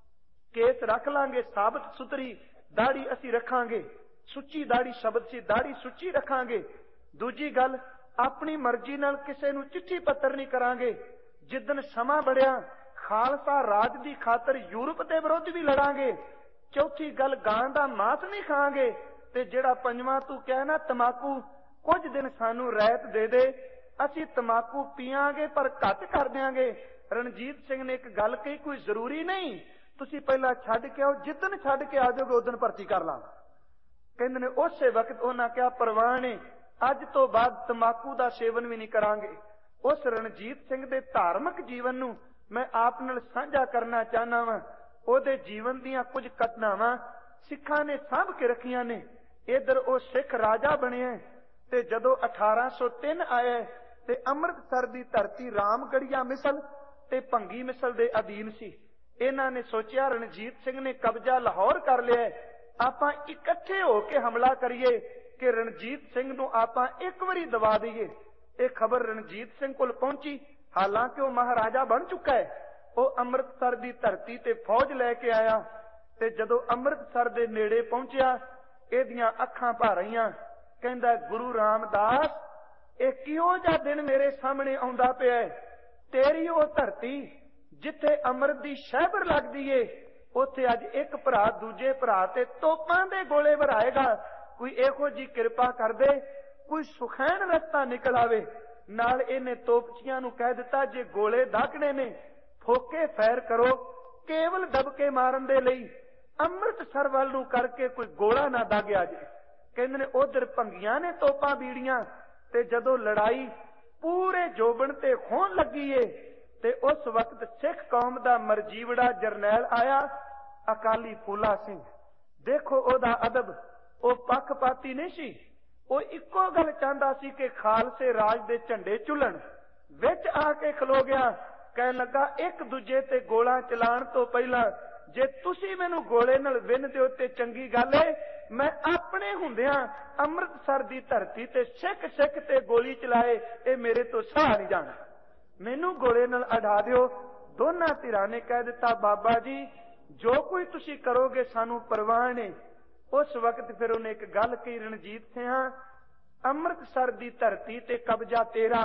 ਕੇਸ ਰੱਖ ਲਾਂਗੇ ਸਾਬਤ ਸੁਥਰੀ, ਦਾੜੀ ਅਸੀਂ ਰੱਖਾਂਗੇ, ਸੁੱਚੀ ਦਾੜੀ ਸ਼ਬਦ ਸੀ, ਦਾੜੀ ਸੁੱਚੀ ਰੱਖਾਂਗੇ। ਦੂਜੀ ਗੱਲ, ਆਪਣੀ ਮਰਜ਼ੀ ਨਾਲ ਕਿਸੇ ਨੂੰ ਚਿੱਠੀ ਪੱਤਰ ਨਹੀਂ ਕਰਾਂਗੇ। ਜਿੱਦਣ ਸਮਾਂ ਬੜਿਆ ਖਾਲਸਾ ਰਾਜ ਦੀ ਖਾਤਰ ਯੂਰਪ ਦੇ ਵਿਰੁੱਧ ਵੀ ਲੜਾਂਗੇ। ਚੌਥੀ ਗੱਲ, ਗਾਂ ਦਾ ਮਾंस ਨਹੀਂ ਖਾਂਗੇ। ਤੇ ਜਿਹੜਾ ਪੰਜਵਾਂ ਤੂੰ ਕਹਿ ਨਾ ਤਮਾਕੂ, ਕੁਝ ਦਿਨ ਸਾਨੂੰ ਰਹਿਤ ਦੇ ਦੇ, ਅਸੀਂ ਤਮਾਕੂ ਪੀਆਂਗੇ ਪਰ ਘੱਟ ਕਰ ਦਿਆਂਗੇ। ਰਣਜੀਤ ਸਿੰਘ ਨੇ ਇੱਕ ਗੱਲ ਕਹੀ, ਕੋਈ ਜ਼ਰੂਰੀ ਨਹੀਂ ਤੁਸੀਂ ਪਹਿਲਾਂ ਛੱਡ ਕੇ ਆਓ, ਜਿੱਦਣ ਛੱਡ ਕੇ ਆ ਜਾਓਗੇ ਉਦੋਂ ਭਰਤੀ ਕਰ ਲਾਂਗੇ। ਕਹਿੰਦੇ ਨੇ ਉਸੇ ਵਕਤ ਉਹਨਾਂ ਕਿਹਾ, ਪ੍ਰਵਾਨ ਨੇ, ਅੱਜ ਤੋਂ ਬਾਅਦ ਤਮਾਕੂ ਦਾ ਸੇਵਨ ਵੀ ਨਹੀਂ ਕਰਾਂਗੇ। ਉਸ ਰਣਜੀਤ ਸਿੰਘ ਦੇ ਧਾਰਮਿਕ ਜੀਵਨ ਨੂੰ ਮੈਂ ਆਪ ਨਾਲ ਸਾਂਝਾ ਕਰਨਾ ਚਾਹੁੰਦਾ ਵਾਂ। ਉਹਦੇ ਜੀਵਨ ਦੀਆਂ ਕੁਝ ਘਟਨਾਵਾਂ ਸਿੱਖਾਂ ਨੇ ਸਾਂਭ ਕੇ ਰੱਖੀਆਂ ਨੇ। ਇੱਧਰ ਉਹ ਸਿੱਖ ਰਾਜਾ ਬਣਿਆ ਤੇ ਜਦੋਂ 1803 ਆਇਆ ਤੇ ਅੰਮ੍ਰਿਤਸਰ ਦੀ ਧਰਤੀ ਰਾਮਗੜੀਆ ਮਿਸਲ ਤੇ ਭੰਗੀ ਮਿਸਲ ਦੇ ਅਧੀਨ ਸੀ। ਇਹਨਾਂ ਨੇ ਸੋਚਿਆ ਰਣਜੀਤ ਸਿੰਘ ਨੇ ਕਬਜ਼ਾ ਲਾਹੌਰ ਕਰ ਲਿਆ, ਆਪਾਂ ਇਕੱਠੇ ਹੋ ਕੇ ਹਮਲਾ ਕਰੀਏ ਕਿ ਰਣਜੀਤ ਸਿੰਘ ਨੂੰ ਆਪਾਂ ਇੱਕ ਵਾਰੀ ਦਬਾ ਦਈਏ। ਇਹ ਖਬਰ ਰਣਜੀਤ ਸਿੰਘ ਕੋਲ ਪਹੁੰਚੀ, ਹਾਲਾਂਕਿ ਉਹ ਮਹਾਰਾਜਾ ਬਣ ਚੁੱਕਾ ਹੈ। ਉਹ ਅੰਮ੍ਰਿਤਸਰ ਦੀ ਧਰਤੀ ਤੇ ਫੌਜ ਲੈ ਕੇ ਆਇਆ ਤੇ ਜਦੋਂ ਅੰਮ੍ਰਿਤਸਰ ਦੇ ਨੇੜੇ ਪਹੁੰਚਿਆ, ਇਹਦੀਆਂ ਅੱਖਾਂ ਭਰ ਆਈਆਂ। ਕਹਿੰਦਾ, ਗੁਰੂ ਰਾਮਦਾਸ, ਇਹ ਕਿਹੋ ਜਿਹਾ ਦਿਨ ਮੇਰੇ ਸਾਹਮਣੇ ਆਉਂਦਾ ਪਿਆ ਹੈ। ਤੇਰੀ ਉਹ ਧਰਤੀ ਜਿੱਥੇ ਅੰਮ੍ਰਿਤ ਦੀ ਸ਼ਹਿਬਰ ਲੱਗਦੀ ਏ, ਉੱਥੇ ਅੱਜ ਇੱਕ ਭਰਾ ਦੂਜੇ ਭਰਾ ਤੇ ਤੋਪਾਂ ਦੇ ਗੋਲੇ ਵਰਾਏਗਾ। ਕੋਈ ਇਹੋ ਜੀ ਕਿਰਪਾ ਕਰ ਦੇ, ਕੋਈ ਸੁਖੈਨ ਰਸਤਾ ਨਿਕਲ ਆਵੇ। ਨਾਲ ਇਹਨੇ ਤੋਪਚੀਆਂ ਨੂੰ ਕਹਿ ਦਿੱਤਾ, ਜੇ ਗੋਲੇ ਦਾਗਣੇ ਨੇ ਫੋਕੇ ਫੈਰ ਕਰੋ, ਕੇਵਲ ਦਬਕੇ ਮਾਰਨ ਦੇ ਲਈ, ਅੰਮ੍ਰਿਤਸਰ ਵੱਲ ਨੂੰ ਕਰਕੇ ਕੋਈ ਗੋਲਾ ਨਾ ਦਾਗਿਆ ਜੇ। ਕਹਿੰਦੇ ਨੇ ਉਧਰ ਭੰਗੀਆਂ ਨੇ ਤੋਪਾਂ ਬੀੜੀਆਂ ਤੇ ਜਦੋਂ ਲੜਾਈ ਪੂਰੇ ਜੋਬਨ ਤੇ ਖੋਣ ਲੱਗੀ ਏ ਤੇ ਉਸ ਵਕਤ ਸਿੱਖ ਕੌਮ ਦਾ ਮਰਜੀਵੜਾ ਜਰਨੈਲ ਆਇਆ, ਅਕਾਲੀ ਫੂਲਾ ਸਿੰਘ। ਦੇਖੋ ਉਹਦਾ ਅਦਬ, ਉਹ ਪੱਖਪਾਤੀ ਨਹੀਂ ਸੀ। ਉਹ ਇੱਕੋ ਗੱਲ ਚਾਹੁੰਦਾ ਸੀ ਕਿ ਖਾਲਸੇ ਰਾਜ ਦੇ ਝੰਡੇ ਝੁੱਲਣ। ਵਿੱਚ ਆ ਕੇ ਖਲੋ ਗਿਆ, ਕਹਿਣ ਲੱਗਾ, ਇੱਕ ਦੂਜੇ ਤੇ ਗੋਲਾ ਚਲਾਉਣ ਤੋਂ ਪਹਿਲਾਂ ਜੇ ਤੁਸੀਂ ਮੈਨੂੰ ਗੋਲੇ ਨਾਲ ਵਿੰਨ ਦਿਓ ਤੇ ਚੰਗੀ ਗੱਲ ਏ, ਮੈਂ ਆਪਣੇ ਹੁੰਦਿਆਂ ਅੰਮ੍ਰਿਤਸਰ ਦੀ ਧਰਤੀ ਤੇ ਸਿੱਖ ਤੇ ਗੋਲੀ ਚਲਾਏ, ਇਹ ਮੇਰੇ ਤੋਂ ਸਹਾ ਨਹੀਂ ਜਾਣਾ, ਮੈਨੂੰ ਗੋਲੇ ਨਾਲ ਅਡਾ ਦਿਓ। ਦੋਨਾਂ ਧਿਰਾਂ ਨੇ ਕਹਿ ਦਿੱਤਾ, ਬਾਬਾ ਜੀ ਜੋ ਕੋਈ ਤੁਸੀਂ ਕਰੋਗੇ ਸਾਨੂੰ ਪਰਵਾਹ ਨਹੀਂ। ਉਸ ਵਕਤ ਫਿਰ ਉਹਨੇ ਇੱਕ ਗੱਲ ਕਹੀ, ਰਣਜੀਤ ਸਿੰਘਾਂ, ਅੰਮ੍ਰਿਤਸਰ ਦੀ ਧਰਤੀ ਤੇ ਕਬਜ਼ਾ ਤੇਰਾ।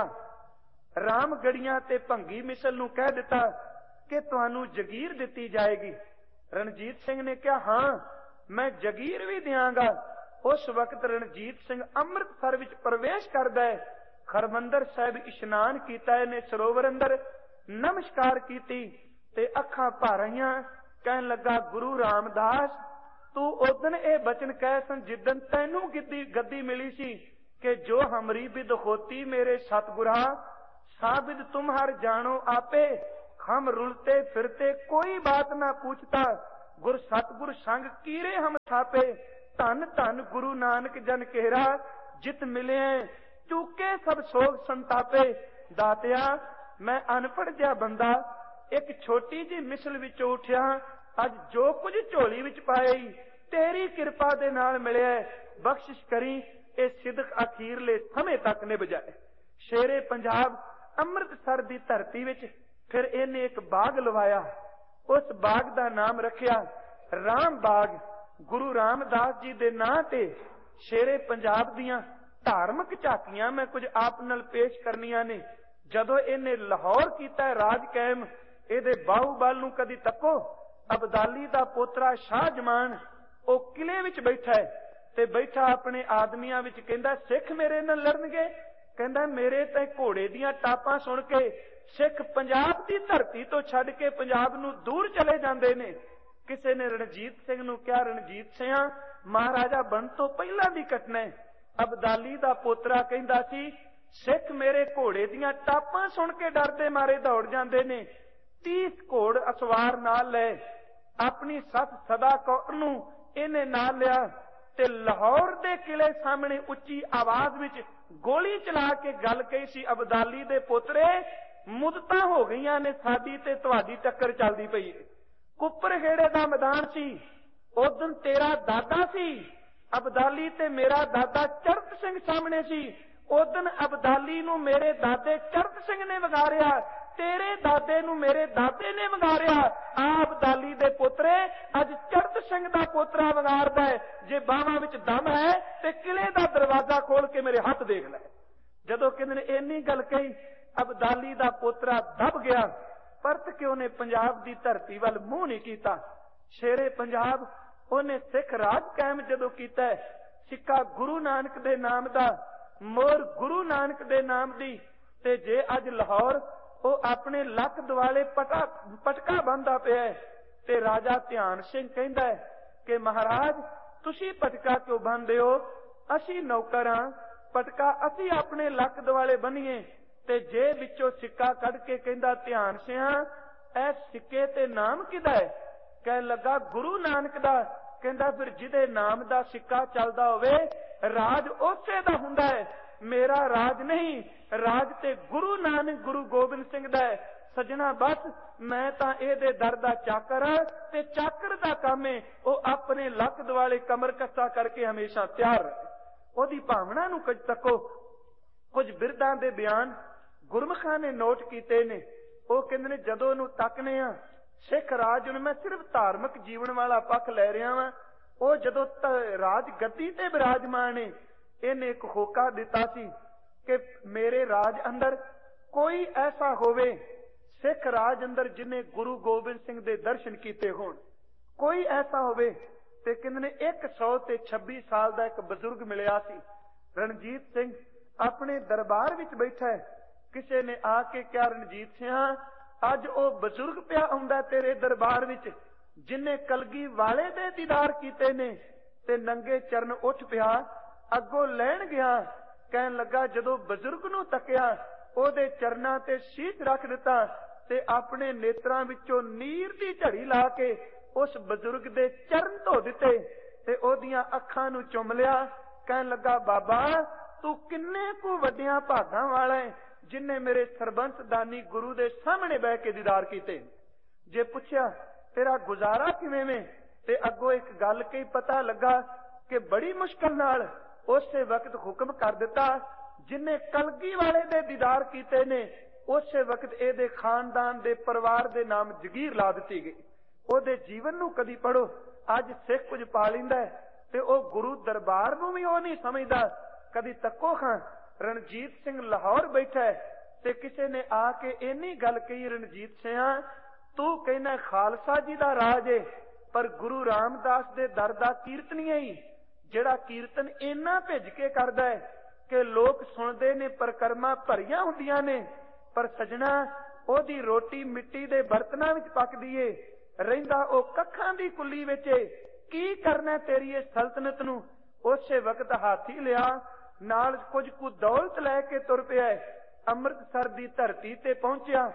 ਰਾਮਗੜੀਆਂ ਤੇ ਭੰਗੀ ਮਿਸਲ ਨੂੰ ਕਹਿ ਦਿੱਤਾ ਕਿ ਤੁਹਾਨੂੰ ਜਗੀਰ ਦਿੱਤੀ ਜਾਏਗੀ। ਰਣਜੀਤ ਸਿੰਘ ਨੇ ਕਿਹਾ, ਹਾਂ ਮੈਂ ਜਗੀਰ ਵੀ ਦਿਆਂਗਾ। ਉਸ ਵਕਤ ਰਣਜੀਤ ਸਿੰਘ ਅੰਮ੍ਰਿਤਸਰ ਵਿੱਚ ਪ੍ਰਵੇਸ਼ ਕਰਦਾ ਹੈ। ਹਰਮੰਦਰ ਸਾਹਿਬ ਇਸ਼ਨਾਨ ਕੀਤਾ, ਇਹਨੇ ਸਰੋਵਰ ਅੰਦਰ ਨਮਸਕਾਰ ਕੀਤੀ ਤੇ ਅੱਖਾਂ ਭਰ ਆਈਆਂ। ਕਹਿਣ ਲੱਗਾ, ਗੁਰੂ ਰਾਮਦਾਸ, ਤੂੰ ਉਦਨ ਇਹ ਬਚਨ ਕਹਿ ਸਨ ਜਿੱਦਨ ਤੈਨੂੰ ਗੱਦੀ ਮਿਲੀ ਸੀ ਕਿ ਜੋ ਹਮਰੀ ਬਿਦ ਹੋਤੀ ਮੇਰੇ ਸਤਿਗੁਰਾ, ਸਾਬਿਦ ਤੁਮਹਰ ਜਾਣੋ ਆਪੇ, हम रुलते फिरते कोई बात ना पूछता, गुर सतगुर संग कीरे हम थापे। धन धन गुरु नानक जन केरा, जित मिले चूके सब सोग संतापे। दातिया मैं अनपढ़ जिहा बंदा एक छोटी जी मिसल विचों उठिया, अज जो कुछ झोली विच पाया तेरी कृपा दे नाल मिलिया, बख्शिश करी ए सिदक अखीरले समय तक निभ जाए। शेरे पंजाब अमृतसर दी धरती विच फिर इन्हें एक बाग लवाया। उस बाग दा नाम रखिया राम बाग। गुरु रामदास जी दे नां ते शेरे पंजाब दियां धार्मिक झाकियां मैं कुछ आप नाल पेश करनियां ने। जदों इन्हें लाहौर कीता राज कायम, इहदे बाहूबल नूं कदी तको। अबदाली दा पोतरा शाहजमान ओ किले विच बैठा है ते बैठा अपने आदमियां विच कहंदा, सिख मेरे नाल लड़नगे? कहंदा मेरे ते घोड़े दियां टापां सुन के सिख पंजाब दी धरती तो छड्ड के पंजाब नूं दूर चले जांदे ने। किसी ने रणजीत सिंह नूं कहा, रणजीत सिंह महाराजा बन तो पहला दी घटना है। अबदाली दा पोतरा कहंदा सी, सिख मेरे घोड़े दियां टापां सुन के डरदे मारे दौड़ जांदे ने। 30 घोड़ असवार नाल ले, अपनी सस सदा कौर नूं इहने नाल लिया ते लाहौर दे किले सामने उच्ची आवाज विच गोली चला के गल कही सी, अबदाली दे पोतरे मुदतां हो गईयां ने, साडी ते तुहाडी टक्कर चलदी पई है। कुपरखेड़े दा मैदान सी, उदन तेरा दादा सी अबदाली ते मेरा दादा चरत सिंह सामने सी। उदन अबदाली नूं मेरे दादे चरत सिंह ने वगारिया, तेरे दादे नूं मेरे दादे ने वगारिया। आ अबदाली दे पोतरे अज चरत सिंह दा पोतरा वगारदा है। जे बाहां विच दम है ते किले दा दरवाजा खोल के मेरे हथ देख लै। जदों किसी ने इन्नी गल कही, अबदाली दा पोतरा दब गया। परत के उन्हें पंजाब दी धरती वल मूंह नहीं कीता। शेरे पंजाब उन्हें सिख राज कायम जदों कीता है, सिक्का गुरु नानक दे नाम दा, मोर गुरु नानक दे नाम दी। ते जे अज लाहौर वो अपने लक दुआले पटका बंदा पिया है ते राजा ध्यान सिंह कहंदा है कि महाराज तुसी पटका क्यों बंदे हो? असी नौकर हां, पटका असी अपने लक दुआले बनीए। ते जे विचों सिक्का कढ के कहंदा, ध्यान सिंह ऐ सिक्के ते नाम किदा है? कह लगा गुरु नानक दा। कहंदा फिर जिदे नाम दा सिक्का चलदा होवे राज उसे दा हुंदा है, मेरा राज नहीं, राज ते गुरु नानक गुरु गोबिंद सिंह दा है। सजना बस मैं तां इहदे दर दा चाकर हां ते चाकर दा काम है ओ अपने लक दुआले कमर कस्सा करके हमेशा तैयार रहे। ओदी भावना नूं कुछ तको। कुछ बिरदां दे बयान गुरमुखां ने नोट कीते ने। ਉਹ ਕਹਿੰਦੇ ਨੇ ਜਦੋਂ ਨੂੰ ਤੱਕਨੇ ਆ ਸਿੱਖ ਰਾਜ ਨੂੰ ਮੈਂ ਸਿਰਫ ਧਾਰਮਿਕ ਜੀਵਨ ਵਾਲਾ ਪੱਖ ਲੈ ਰਿਹਾ ਵਾਂ। ਉਹ ਜਦੋਂ ਰਾਜ ਗੱਦੀ ਤੇ ਬਿਰਾਜਮਾਨ ਨੇ, ਇਹਨੇ ਇੱਕ ਹੋਕਾ ਦਿੱਤਾ ਸੀ ਕਿ ਮੇਰੇ ਰਾਜ ਅੰਦਰ ਕੋਈ ਐਸਾ ਹੋਵੇ, ਸਿੱਖ ਰਾਜ ਅੰਦਰ ਜਿਹਨੇ ਗੁਰੂ ਗੋਬਿੰਦ ਸਿੰਘ ਦੇ ਦਰਸ਼ਨ ਕੀਤੇ ਹੋਣ, ਕੋਈ ਐਸਾ ਹੋਵੇ। ਤੇ ਕਹਿੰਦੇ ਨੇ 126 ਸਾਲ ਦਾ ਇੱਕ ਬਜ਼ੁਰਗ ਮਿਲਿਆ ਸੀ। ਰਣਜੀਤ ਸਿੰਘ ਆਪਣੇ ਦਰਬਾਰ ਵਿੱਚ ਬੈਠਾ ਹੈ। ਕਿਸੇ ਨੇ ਆ ਕੇ ਕਿਹਾ, ਰਣਜੀਤ ਸਿੰਘ ਅੱਜ ਉਹ ਬਜ਼ੁਰਗ ਪਿਆ ਆਉਂਦਾ ਤੇਰੇ ਦਰਬਾਰ ਵਿੱਚ ਜਿਨੇ ਕਲਗੀ ਵਾਲੇ ਦੇ ਦੀਦਾਰ ਕੀਤੇ ਨੇ। ਤੇ ਨੰਗੇ ਚਰਨ ਉੱਠ ਪਿਆ, ਅੱਗੋਂ ਲੈਣ ਗਿਆ। ਕਹਿਣ ਲੱਗਾ ਜਦੋਂ ਬਜ਼ੁਰਗ ਨੂੰ ਤੱਕਿਆ, ਉਹਦੇ ਚਰਨਾਂ ਤੇ ਸ਼ੀਸ਼ ਰੱਖ ਦਿੱਤਾ ਤੇ ਆਪਣੇ ਨੇਤਰਾਂ ਵਿੱਚੋਂ ਨੀਰ ਦੀ ਝੜੀ ਲਾ ਕੇ ਉਸ ਬਜ਼ੁਰਗ ਦੇ ਚਰਨ ਧੋ ਦਿੱਤੇ ਤੇ ਉਹਦੀਆਂ ਅੱਖਾਂ ਨੂੰ ਚੁੰਮ ਲਿਆ। ਕਹਿਣ ਲੱਗਾ ਬਾਬਾ ਤੂੰ ਕਿੰਨੇ ਕੁ ਵੱਡਿਆਂ ਭਾਗਾਂ ਵਾਲਾ ਹੈ जिन्ने मेरे सरबंस दानी गुरु दे सामने बह के दीदार कीते। जे पुछया तेरा गुजारा किवें में, ते अगों एक गल कही पता लगा कि बड़ी मुश्किल नाल उसे वक्त हुक्म कर दिता जिन्ने कलगी वाले दे दीदार कीते ने, उसे वक्त एदे खानदान दे परिवार दे नाम जगीर ला दिती गई। ओदे जीवन नूं कदी पढ़ो, अज सिख कुछ पा लैंदा है ते ओ गुरु दरबार नूं भी ओ नहीं समझदा। कदी तक्को खां रणजीत सिंह लाहौर बैठा है ते किसी ने आके इन्नी गल कही, रणजीत सिंह तू कहना खालसा जी दा राज है पर गुरु रामदास दे दर दा कीर्तन ही जिहड़ा कीर्तन इन्ना भिज के करदा है कि लोग सुनदे ने, परिक्रमा भरियां हुंदियां ने, पर सजना ओदी रोटी मिट्टी दे बर्तनां विच पकदी है, रहिंदा ओ कखां दी कुल्ली विच। की करना तेरी इस सल्तनत नूं? उसे वक्त हाथी लिया, नाल कुछ कु दौलत लैके तुर पिया। अमृतसर दी धरती ते पहुंचिया।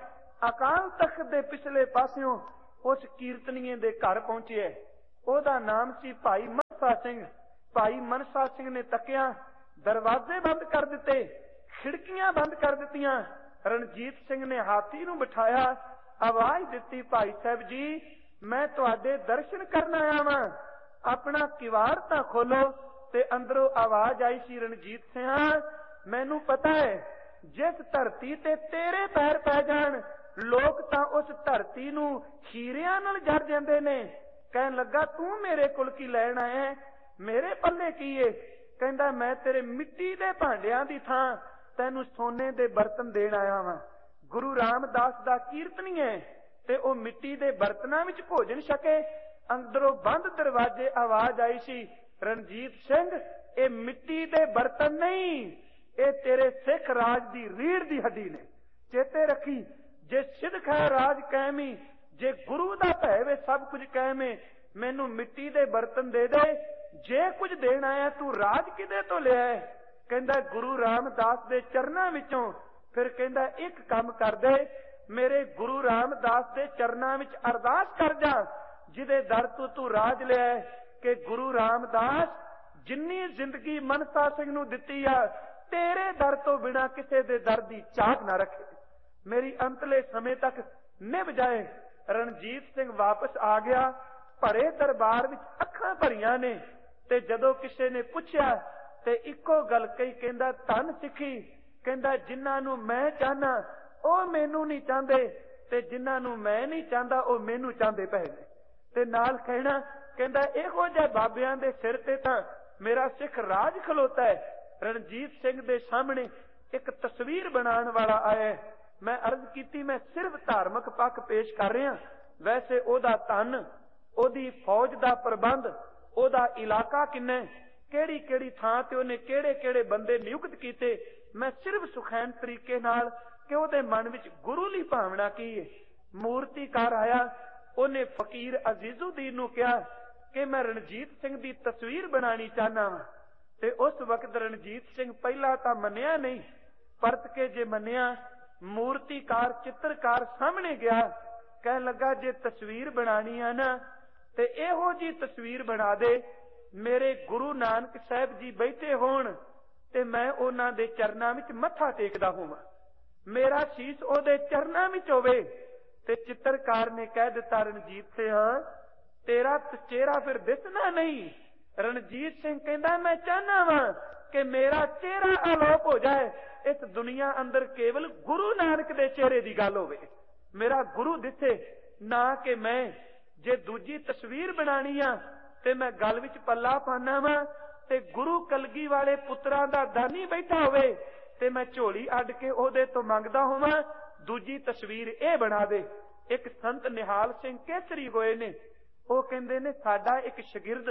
ਅਕਾਲ ਤਖਤ ਦੇ ਪਿਛਲੇ ਪਾਸਿਓਂ ਉਸ ਕੀਰਤਨੀਏ ਦੇ ਘਰ ਪਹੁੰਚਿਆ। ਉਹਦਾ ਨਾਮ ਸੀ ਭਾਈ ਮਨਸਾ ਸਿੰਘ। ਭਾਈ ਮਨਸਾ ਸਿੰਘ ਨੇ ਤੱਕਿਆ, ਦਰਵਾਜ਼ੇ ਬੰਦ ਕਰ ਦਿੱਤੇ, ਖਿੜਕੀਆਂ ਬੰਦ ਕਰ ਦਿੱਤੀਆਂ। ਰਣਜੀਤ ਸਿੰਘ ਨੇ ਹਾਥੀ ਨੂੰ ਬਿਠਾਇਆ, ਆਵਾਜ਼ ਦਿੱਤੀ, ਭਾਈ ਸਾਹਿਬ ਜੀ ਮੈਂ ਤੁਹਾਡੇ ਦਰਸ਼ਨ ਕਰਨ ਆਇਆ ਵਾਂ, ਆਪਣਾ ਕਿਵਾੜ ਤਾਂ ਖੋਲੋ। ਤੇ ਅੰਦਰੋਂ ਆਵਾਜ਼ ਆਈ ਸੀ, ਰਣਜੀਤ ਸਿੰਘਾ ਮੈਨੂੰ ਪਤਾ ਹੈ ਜਿਸ ਧਰਤੀ ਤੇ ਤੇਰੇ ਪੈਰ ਪੈ ਜਾਣ ਲੋਕ ਤਾਂ ਉਸ ਧਰਤੀ ਨੂੰ ਹੀਰਿਆਂ ਨਾਲ ਜੜ ਜਾਂਦੇ ਨੇ। ਕਹਿਣ ਲੱਗਾ ਤੂੰ ਮੇਰੇ ਕੋਲ ਕੀ ਲੈਣ ਆਇਆ, ਮੇਰੇ ਪੱਲੇ ਕੀ ਏ? ਕਹਿੰਦਾ ਮੈਂ ਤੇਰੇ ਮਿੱਟੀ ਦੇ ਭਾਂਡਿਆਂ ਦੀ ਥਾਂ ਤੈਨੂੰ ਸੋਨੇ ਦੇ ਬਰਤਨ ਦੇਣ ਆਇਆ ਵਾਂ। ਗੁਰੂ ਰਾਮਦਾਸ ਦਾ ਕੀਰਤਨੀ ਹੈ ਤੇ ਉਹ ਮਿੱਟੀ ਦੇ ਬਰਤਨਾਂ ਵਿੱਚ ਭੋਜਨ ਛਕੇ। ਅੰਦਰੋਂ ਬੰਦ ਦਰਵਾਜ਼ੇ ਆਵਾਜ਼ ਆਈ ਸੀ, ਰਣਜੀਤ ਸਿੰਘ ਇਹ ਮਿੱਟੀ ਦੇ ਬਰਤਨ ਨਹੀਂ, ਇਹ ਤੇਰੇ ਸਿੱਖ ਰਾਜ ਦੀ ਰੀੜ ਦੀ ਹੱਡੀ ਨੇ। ਚੇਤੇ ਰੱਖੀ, ਜੇ ਸਿੱਖ ਹੈ ਰਾਜ ਕਾਇਮੀ, ਜੇ ਗੁਰੂ ਦਾ ਭੈ ਵੇ ਸਭ ਕੁਝ ਕਾਇਮੇ, ਮੈਨੂੰ ਮਿੱਟੀ ਦੇ ਬਰਤਨ ਦੇ ਦੇ। ਜੇ ਕੁਝ ਦੇਣ ਆਇਆ ਤੂੰ ਰਾਜ ਕਿਦੇ ਤੋਂ ਲਿਆ? ਕਹਿੰਦਾ ਗੁਰੂ ਰਾਮਦਾਸ ਦੇ ਚਰਨਾਂ ਵਿੱਚੋਂ। ਫਿਰ ਕਹਿੰਦਾ ਇੱਕ ਕੰਮ ਕਰ ਦੇ, ਮੇਰੇ ਗੁਰੂ ਰਾਮਦਾਸ ਦੇ ਚਰਨਾਂ ਵਿੱਚ ਅਰਦਾਸ ਕਰ ਜਾ, ਜਿਹਦੇ ਦਰ ਤੋਂ ਤੂੰ ਰਾਜ ਲਿਆ, ਕਿ ਗੁਰੂ ਰਾਮਦਾਸ ਜਿੰਨੀ ਜ਼ਿੰਦਗੀ ਮਨਸਾ ਸਿੰਘ ਨੂੰ ਦਿੱਤੀ ਆ ਤੇਰੇ ਦਰ ਤੋਂ ਬਿਨਾਂ ਕਿਸੇ ਦੇ ਦਰ ਦੀ ਝਾਕ ਨਾ ਰੱਖੇ, ਮੇਰੀ ਅੰਤਲੇ ਸਮੇਂ ਤੱਕ ਨਿਭ ਜਾਏ। ਰਣਜੀਤ ਸਿੰਘ ਵਾਪਸ ਆ ਗਿਆ। ਭਰੇ ਦਰਬਾਰ ਵਿੱਚ ਅੱਖਾਂ ਭਰੀਆਂ ਨੇ। ਤੇ ਜਦੋਂ ਕਿਸੇ ਨੇ ਪੁੱਛਿਆ ਤੇ ਇੱਕੋ ਗੱਲ ਕਹੀ, ਕਹਿੰਦਾ ਧੰਨ ਸਿੱਖੀ, ਕਹਿੰਦਾ ਜਿਨ੍ਹਾਂ ਨੂੰ ਮੈਂ ਚਾਹਨਾ ਉਹ ਮੈਨੂੰ ਨਹੀਂ ਚਾਹੁੰਦੇ, ਤੇ ਜਿਨ੍ਹਾਂ ਨੂੰ ਮੈਂ ਨਹੀਂ ਚਾਹੁੰਦਾ ਉਹ ਮੈਨੂੰ ਚਾਹੁੰਦੇ ਪਏ ਨੇ। ਤੇ ਨਾਲ ਕਹਿਣਾ, ਕਹਿੰਦਾ ਇਹੋ ਜਿਹੇ ਬਾਬਿਆਂ ਦੇ ਸਿਰ ਤੇ ਤਾਂ ਮੇਰਾ ਸਿੱਖ ਰਾਜ ਖਲੋਤਾ ਹੈ। ਰਣਜੀਤ ਸਿੰਘ ਦੇ ਸਾਹਮਣੇ ਇੱਕ ਤਸਵੀਰ ਬਣਾਉਣ ਵਾਲਾ ਆਇਆ। ਮੈਂ ਅਰਜ਼ ਕੀਤੀ ਮੈਂ ਸਿਰਫ ਧਾਰਮਿਕ ਪੱਖ ਪੇਸ਼ ਕਰ ਰਿਹਾ, ਵੈਸੇ ਉਹਦਾ ਧਨ, ਉਹਦੀ ਫੌਜ ਦਾ ਪ੍ਰਬੰਧ, ਉਹਦਾ ਇਲਾਕਾ ਕਿੰਨਾ, ਕਿਹੜੀ ਕਿਹੜੀ ਥਾਂ ਤੇ ਉਹਨੇ ਕਿਹੜੇ ਕਿਹੜੇ ਬੰਦੇ ਨਿਯੁਕਤ ਕੀਤੇ, ਮੈਂ ਸਿਰਫ ਸੁਖੈਨ ਤਰੀਕੇ ਨਾਲ ਕਿ ਉਹਦੇ ਮਨ ਵਿੱਚ ਗੁਰੂ ਲਈ ਭਾਵਨਾ ਕੀ ਹੈ। ਮੂਰਤੀਕਾਰ ਆਇਆ, ਉਹਨੇ ਫਕੀਰ ਅਜ਼ੀਜ਼ੁਦੀਨ ਨੂੰ ਕਿਹਾ ਕਿ ਮੈਂ ਰਣਜੀਤ ਸਿੰਘ ਦੀ ਤਸਵੀਰ ਬਣਾਣੀ ਚਾਹਨਾ ਵਾਂ। ਤੇ ਉਸ ਵਕਤ ਰਣਜੀਤ ਸਿੰਘ ਪਹਿਲਾਂ ਤਾਂ ਮੰਨਿਆ ਨਹੀਂ, ਪਰਤ ਕੇ ਜੇ ਮੰਨਿਆ, ਮੂਰਤੀਕਾਰ ਚਿੱਤਰਕਾਰ ਸਾਹਮਣੇ ਗਿਆ, ਕਹਿਣ ਲੱਗਾ ਜੇ ਤਸਵੀਰ ਬਣਾਣੀ ਆ ਨਾ ਤੇ ਇਹੋ ਜੀ ਤਸਵੀਰ ਬਣਾ ਦੇ, ਮੇਰੇ ਗੁਰੂ ਨਾਨਕ ਸਾਹਿਬ ਜੀ ਬੈਠੇ ਹੋਣ ਤੇ ਮੈਂ ਉਹਨਾਂ ਦੇ ਚਰਨਾਂ ਵਿੱਚ ਮੱਥਾ ਟੇਕਦਾ ਹੋਵਾਂ, ਮੇਰਾ ਸੀਸ ਉਹਦੇ ਚਰਨਾਂ ਵਿੱਚ ਹੋਵੇ। ਤੇ ਚਿੱਤਰਕਾਰ ਨੇ ਕਹਿ ਦਿੱਤਾ, ਰਣਜੀਤ ਸਿੰਘ ਤੇਰਾ ਚਿਹਰਾ ਫਿਰ ਦਿਸਣਾ ਨਹੀਂ। ਰਣਜੀਤ ਸਿੰਘ ਕਹਿੰਦਾ ਮੈਂ ਚਾਹਨਾ ਵਾਂ ਕਿ ਮੇਰਾ ਚਿਹਰਾ ਅਲੋਪ ਹੋ ਜਾਏ, ਇਸ ਦੁਨੀਆ ਅੰਦਰ ਕੇਵਲ ਗੁਰੂ ਨਾਨਕ ਦੇ ਚਿਹਰੇ ਦੀ ਗੱਲ ਹੋਵੇ, ਮੇਰਾ ਗੁਰੂ ਦਿਸੇ, ਨਾ ਕਿ ਮੈਂ ਜੇ ਦੂਜੀ ਤਸਵੀਰ ਬਣਾਣੀ ਆ ਤੇ ਮੈਂ ਗਲ ਵਿੱਚ ਪੱਲਾ ਪਾਣਾ ਵਾਂ ਤੇ ਗੁਰੂ ਕਲਗੀ ਵਾਲੇ ਪੁੱਤਰਾਂ ਦਾ ਦਾਨੀ ਬੈਠਾ ਹੋਵੇ ਤੇ ਮੈਂ ਝੋਲੀ ਅੱਡ ਕੇ ਉਹਦੇ ਤੋਂ ਮੰਗਦਾ ਹੋਵਾਂ, ਦੂਜੀ ਤਸਵੀਰ ਇਹ ਬਣਾ ਦੇ। ਇੱਕ ਸੰਤ ਨਿਹਾਲ ਸਿੰਘ ਕੇਸਰੀ ਹੋਏ ਨੇ, ਉਹ ਕਹਿੰਦੇ ਨੇ ਸਾਡਾ ਇੱਕ ਸ਼ਾਗਿਰਦ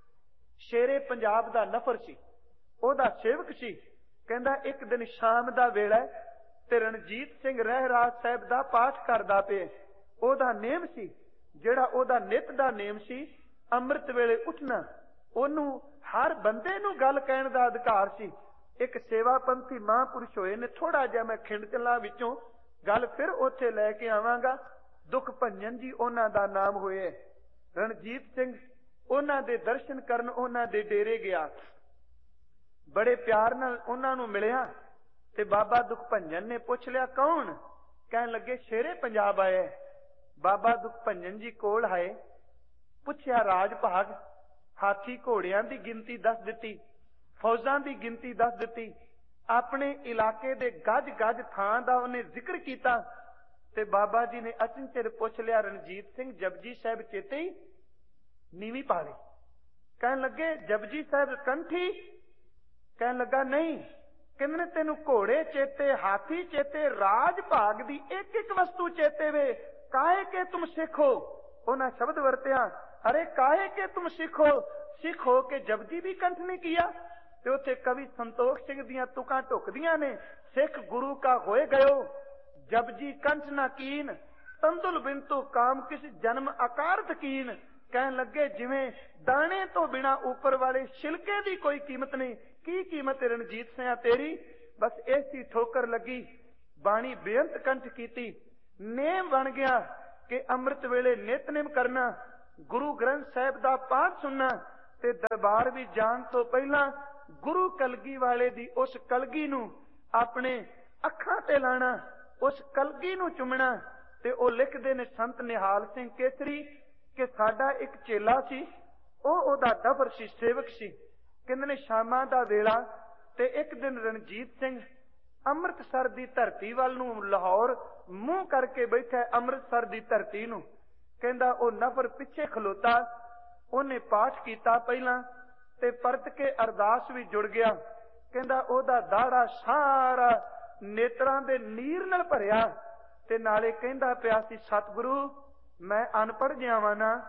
ਸ਼ੇਰੇ ਪੰਜਾਬ ਦਾ ਨਫਰ ਸੀ, ਉਹਦਾ ਸੇਵਕ ਸੀ। ਕਹਿੰਦਾ ਇੱਕ ਦਿਨ ਸ਼ਾਮ ਦਾ ਵੇਲਾ ਤੇ ਰਣਜੀਤ ਸਿੰਘ ਰਹਿਰਾਜ ਸਾਹਿਬ ਦਾ ਪਾਠ ਕਰਦਾ ਪਿਆ। ਉਹਦਾ ਨੇਮ ਸੀ, ਜਿਹੜਾ ਉਹਦਾ ਨਿਤ ਦਾ ਨੇਮ ਸੀ, ਅੰਮ੍ਰਿਤ ਵੇਲੇ ਉੱਠਣਾ। ਉਹਨੂੰ ਹਰ ਬੰਦੇ ਨੂੰ ਗੱਲ ਕਹਿਣ ਦਾ ਅਧਿਕਾਰ ਸੀ। ਇੱਕ ਸੇਵਾਪੰਥੀ ਮਹਾਂਪੁਰਸ਼ ਹੋਏ ਨੇ, ਥੋੜਾ ਜਿਹਾ ਮੈਂ ਖਿੰਡ ਚਲਾ ਵਿੱਚੋਂ ਗੱਲ ਫਿਰ ਉੱਥੇ ਲੈ ਕੇ ਆਵਾਂਗਾ। ਦੁਖ ਭੰਜਨ ਜੀ ਉਹਨਾਂ ਦਾ ਨਾਮ ਹੋਏ। ਰਣਜੀਤ ਸਿੰਘ ਉਹਨਾਂ ਦੇ ਦਰਸ਼ਨ ਕਰਨ ਉਹਨਾਂ ਦੇ ਡੇਰੇ ਗਿਆ, ਬੜੇ ਪਿਆਰ ਨਾਲ ਉਹਨਾਂ ਨੂੰ ਮਿਲਿਆ ਤੇ ਬਾਬਾ ਦੁਖ ਭੰਜਨ ਨੇ ਪੁੱਛ ਲਿਆ ਕੌਣ? ਕਹਿਣ ਲੱਗੇ ਸ਼ੇਰੇ ਪੰਜਾਬ ਆਇਆ। ਬਾਬਾ ਦੁਖ ਭੰਜਨ ਜੀ ਕੋਲ ਆਏ, ਪੁੱਛਿਆ ਰਾਜ ਭਾਗ, ਹਾਥੀ ਘੋੜਿਆਂ ਦੀ ਗਿਣਤੀ ਦੱਸ ਦਿੱਤੀ, ਫੌਜਾਂ ਦੀ ਗਿਣਤੀ ਦੱਸ ਦਿੱਤੀ, ਆਪਣੇ ਇਲਾਕੇ ਦੇ ਗੱਜ ਗੱਜ ਥਾਂ ਦਾ ਉਹਨੇ ਜ਼ਿਕਰ ਕੀਤਾ। ਤੇ ਬਾਬਾ ਜੀ ਨੇ ਅਚਨਚੇਤ ਪੁੱਛ ਲਿਆ, ਰਣਜੀਤ ਸਿੰਘ ਜਪਜੀ ਸਾਹਿਬ ਚੇਤੇ ਹੀ ਨੀਵੀਂ ਪਾ ਲਈ? ਕਹਿਣ ਲੱਗੇ ਜਪਜੀ ਸਾਹਿਬ ਕੰਠੀ? ਕਹਿਣ ਲੱਗਾ ਨਹੀਂ। ਕਹਿੰਦੇ ਤੈਨੂੰ ਘੋੜੇ ਚੇਤੇ, ਹਾਥੀ ਚੇਤੇ, ਰਾਜ ਭਾਗ ਦੀ ਇੱਕ ਇੱਕ ਵਸਤੂ ਚੇਤੇ ਵੇ, ਕਾਹੇ ਕੇ ਤੁਮ ਸਿੱਖ ਹੋ? ਉਹਨਾਂ ਸ਼ਬਦ ਵਰਤਿਆ, ਅਰੇ ਕਾਹੇ ਕੇ ਤੁਮ ਸਿੱਖ ਹੋ, ਸਿੱਖ ਹੋ ਕੇ ਜਪਜੀ ਵੀ ਕੰਠ ਨੇ ਕੀਆ। ਤੇ ਉੱਥੇ ਕਵੀ ਸੰਤੋਖ ਸਿੰਘ ਦੀਆਂ ਤੁਕਾਂ ਢੁਕਦੀਆਂ ਨੇ, ਸਿੱਖ ਗੁਰੂ ਕਾ ਹੋਏ ਗਇਓ ਜਪਜੀ ਕੰਠ ਨਾ ਕੀਨ, ਤੰਦੁਲ ਬਿੰਤੂ ਕਾਮ ਕਿਸ ਜਨਮ ਆਕਾਰਤ ਕੀਨ। ਕਹਿਣ ਲੱਗੇ ਜਿਵੇਂ ਦਾਣੇ ਤੋਂ ਬਿਨਾ ਉੱਪਰ ਵਾਲੇ ਛਿਲਕੇ ਦੀ ਕੋਈ ਕੀਮਤ ਨਹੀਂ, ਕੀ ਕੀਮਤ ਰਣਜੀਤ ਸਿੰਘ ਤੇਰੀ? ਬਸ ਐਸੀ ਠੋਕਰ ਲੱਗੀ, ਬਾਣੀ ਬੇਅੰਤ ਕੰਠ ਕੀਤੀ। नेम बन गया कि अमृत वेले नितनेम करना, गुरु ग्रंथ साहिब का पाठ सुनना, ते दरबार भी जान तो पहला गुरु कलगी वाले दी उस कलगी नू अपने अखां ते लाना, उस कलगी नू चुमना। ते ओ लिखदे ने संत निहाल सिंह केसरी कि साडा एक चेला सी, ओदा डबर सी, सेवक सी। कहंदे ने शामां दा वेला ते एक दिन रणजीत सिंह अमृतसर दी धरती वाल नू लाहौर मूंह करके बैठा, अमृतसर दी धरती नू। कहंदा ओ नफर पिछे खलोता, ओने पाठ कीता पहला ते परत के अरदास भी जुड़ गया। कहंदा ओदा दाड़ा सारा नेत्रां दे नीर नाल भरिया ते नाले कहंदा पिया सी, सतगुरु मैं अनपढ़ जिहा वां ना,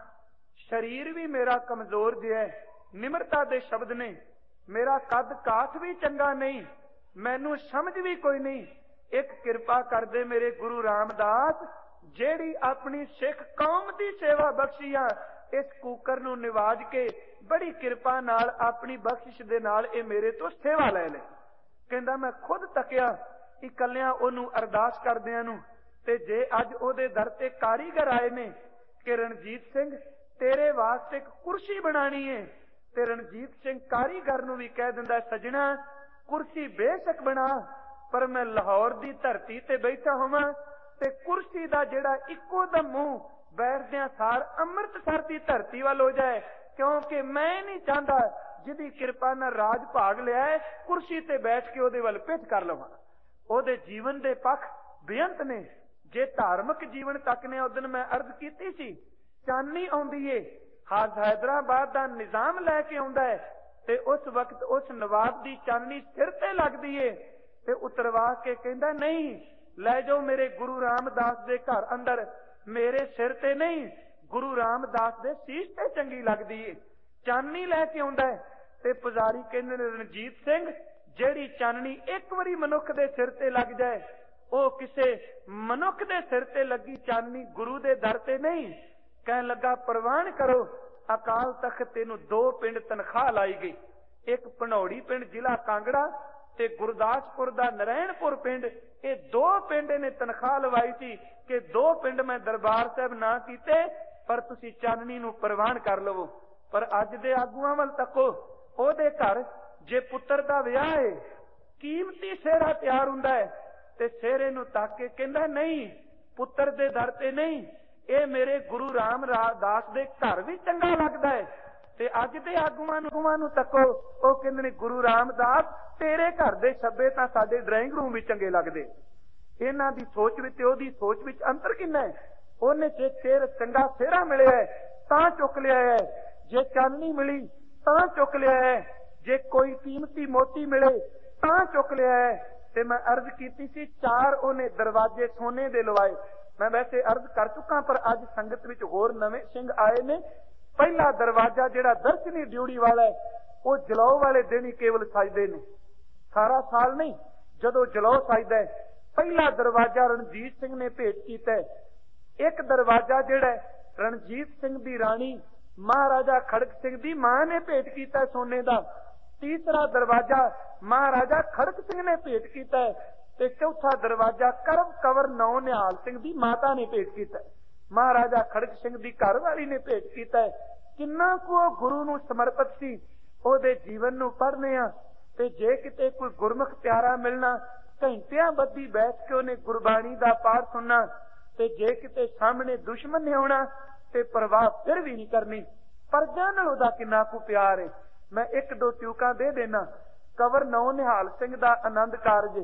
शरीर भी मेरा कमजोर जिहा है, निमरता दे शब्द ने, मेरा कद काठ भी चंगा नहीं, मैनू समझ भी कोई नहीं। एक किरपा कर दे मेरे गुरु रामदास, जेड़ी अपनी सिख कौम दी सेवा बख्शी आ, इस कूकर नू निवाज के बड़ी किरपा नाल अपनी बख्शिश दे नाल ए मेरे तो सेवा लै ले। कहंदा मैं खुद तकिया इकल्लियां ओनू अरदास करदियां नू, ते जे अज ओदे दर ते कारीगर आए ने कि रणजीत सिंह तेरे वास्ते एक कुर्सी बनानी है, ते रणजीत सिंह कारीगर नू भी कह दिंदा, सजना कुर्सी बेशक बना, पर मैं लाहौर दी धरती ते बैठा होवां ते कुर्सी दा जेड़ा इक्को दम मुंह बैठदियां सार अमृतसर दी धरती वाल हो जाए, क्योंकि मैं नहीं चाहता जिहदी किरपा नाल राज भाग लिया है कुर्सी ते बैठ के ओदे वल पिठ कर लवां। ओदे जीवन दे पख बेअंत ने, जे धार्मिक जीवन तक ने उस दिन मैं अर्ज कीती सी, चानी आउंदी है, हाज हैदराबाद दा निजाम लैके आउंदा है ते उस वक्त उस नवाब दी चाननी सिर ते लगदी है ते उतरवा के कहंदा नहीं लै जाओ मेरे गुरु रामदास दे घर अंदर, मेरे सिर ते नहीं गुरु रामदास दे सीस ते चंगी लगदी है। चाननी लैके आउंदा है ते पुजारी कहंदे ने, रणजीत सिंह जेड़ी चाननी एक वारी मनुख दे सिर ते लग जाए, ओ किसे मनुख दे सिर ते लगी चाननी गुरु दे दर ते नहीं। कहन लगा प्रवान करो, अकाल तख्त तेनू 2 पिंड तनख्वाह लाई गई, एक भनौड़ी पिंड जिला कांगड़ा ते गुरदासपुर दा नारायणपुर पिंड, ये 2 पिंड ने तनख्वाह लवाई थी कि 2 पिंड मैं दरबार साहब ना कीते, पर तुसी चाननी नू प्रवान कर लवो। पर अज दे आगुआं वल तको, ओदे घर जे पुत्र दा विआह है, कीमती सेहरा तैयार हुंदा है ते सेहरे नू तक के कहंदा नहीं पुत्र दे दर ते नहीं, ये मेरे गुरु रामदास दे घर भी चंगा लगदा है। ते अज दे आगुआं नू तको, ओ कहंदे ने गुरु रामदास तेरे घर दे छब्बे तां साडे ड्राइंग रूम भी चंगे लगदे। इन्हां दी सोच विच ते ओदी सोच विच अंतर किन्ना है। ओने जे सिर चंगा सेहरा मिलिया है तां चुक लिया है, जे चाननी मिली तां चुक लिया है, जे कोई कीमती मोती मिले तां चुक लिया है। ते मैं अर्ज कीती सी 4 ओने दरवाजे सोने दे लवाए। मैं वैसे अर्ज कर चुका, पर अज संगत विच होर नवे सिंह आए ने। पहला दरवाजा जिहड़ा दर्शनी ड्यूटी वाला है, वो जलौ वाले दिन ही केवल सजदे ने, सारा साल नहीं। जदों जलौ सजदा है, पहला दरवाजा रणजीत सिंह ने भेंट कीता है। एक दरवाजा जिहड़ा रणजीत सिंह दी राणी महाराजा खड़क सिंह दी मां ने भेंट कीता सोने दा। तीसरा दरवाजा महाराजा खड़क सिंह ने भेंट कीता है ते चौथा दरवाजा करम कंवर नौ निहाल सिंह दी माता ने भेंट कीता है। महाराजा खड़क सिंह दी घरवाली ने भेंट कीता है। किन्ना को गुरु नू समर्पित सी, ओदे जीवन नू पढ़ने आ ते जे किते कोई गुरमुख प्यारा मिलना, घंटियां बद्धी बैठ के उन्हें गुरबाणी दा पाठ सुनना, ते जे किते सामने दुश्मन ने आउणा ते परवाह फिर भी नहीं करनी। प्रजा नाल ओदा किन्ना को प्यार है। मैं 1-2 ट्यूका दे देना। कंवर नौ निहाल सिंह दा आनंद कारज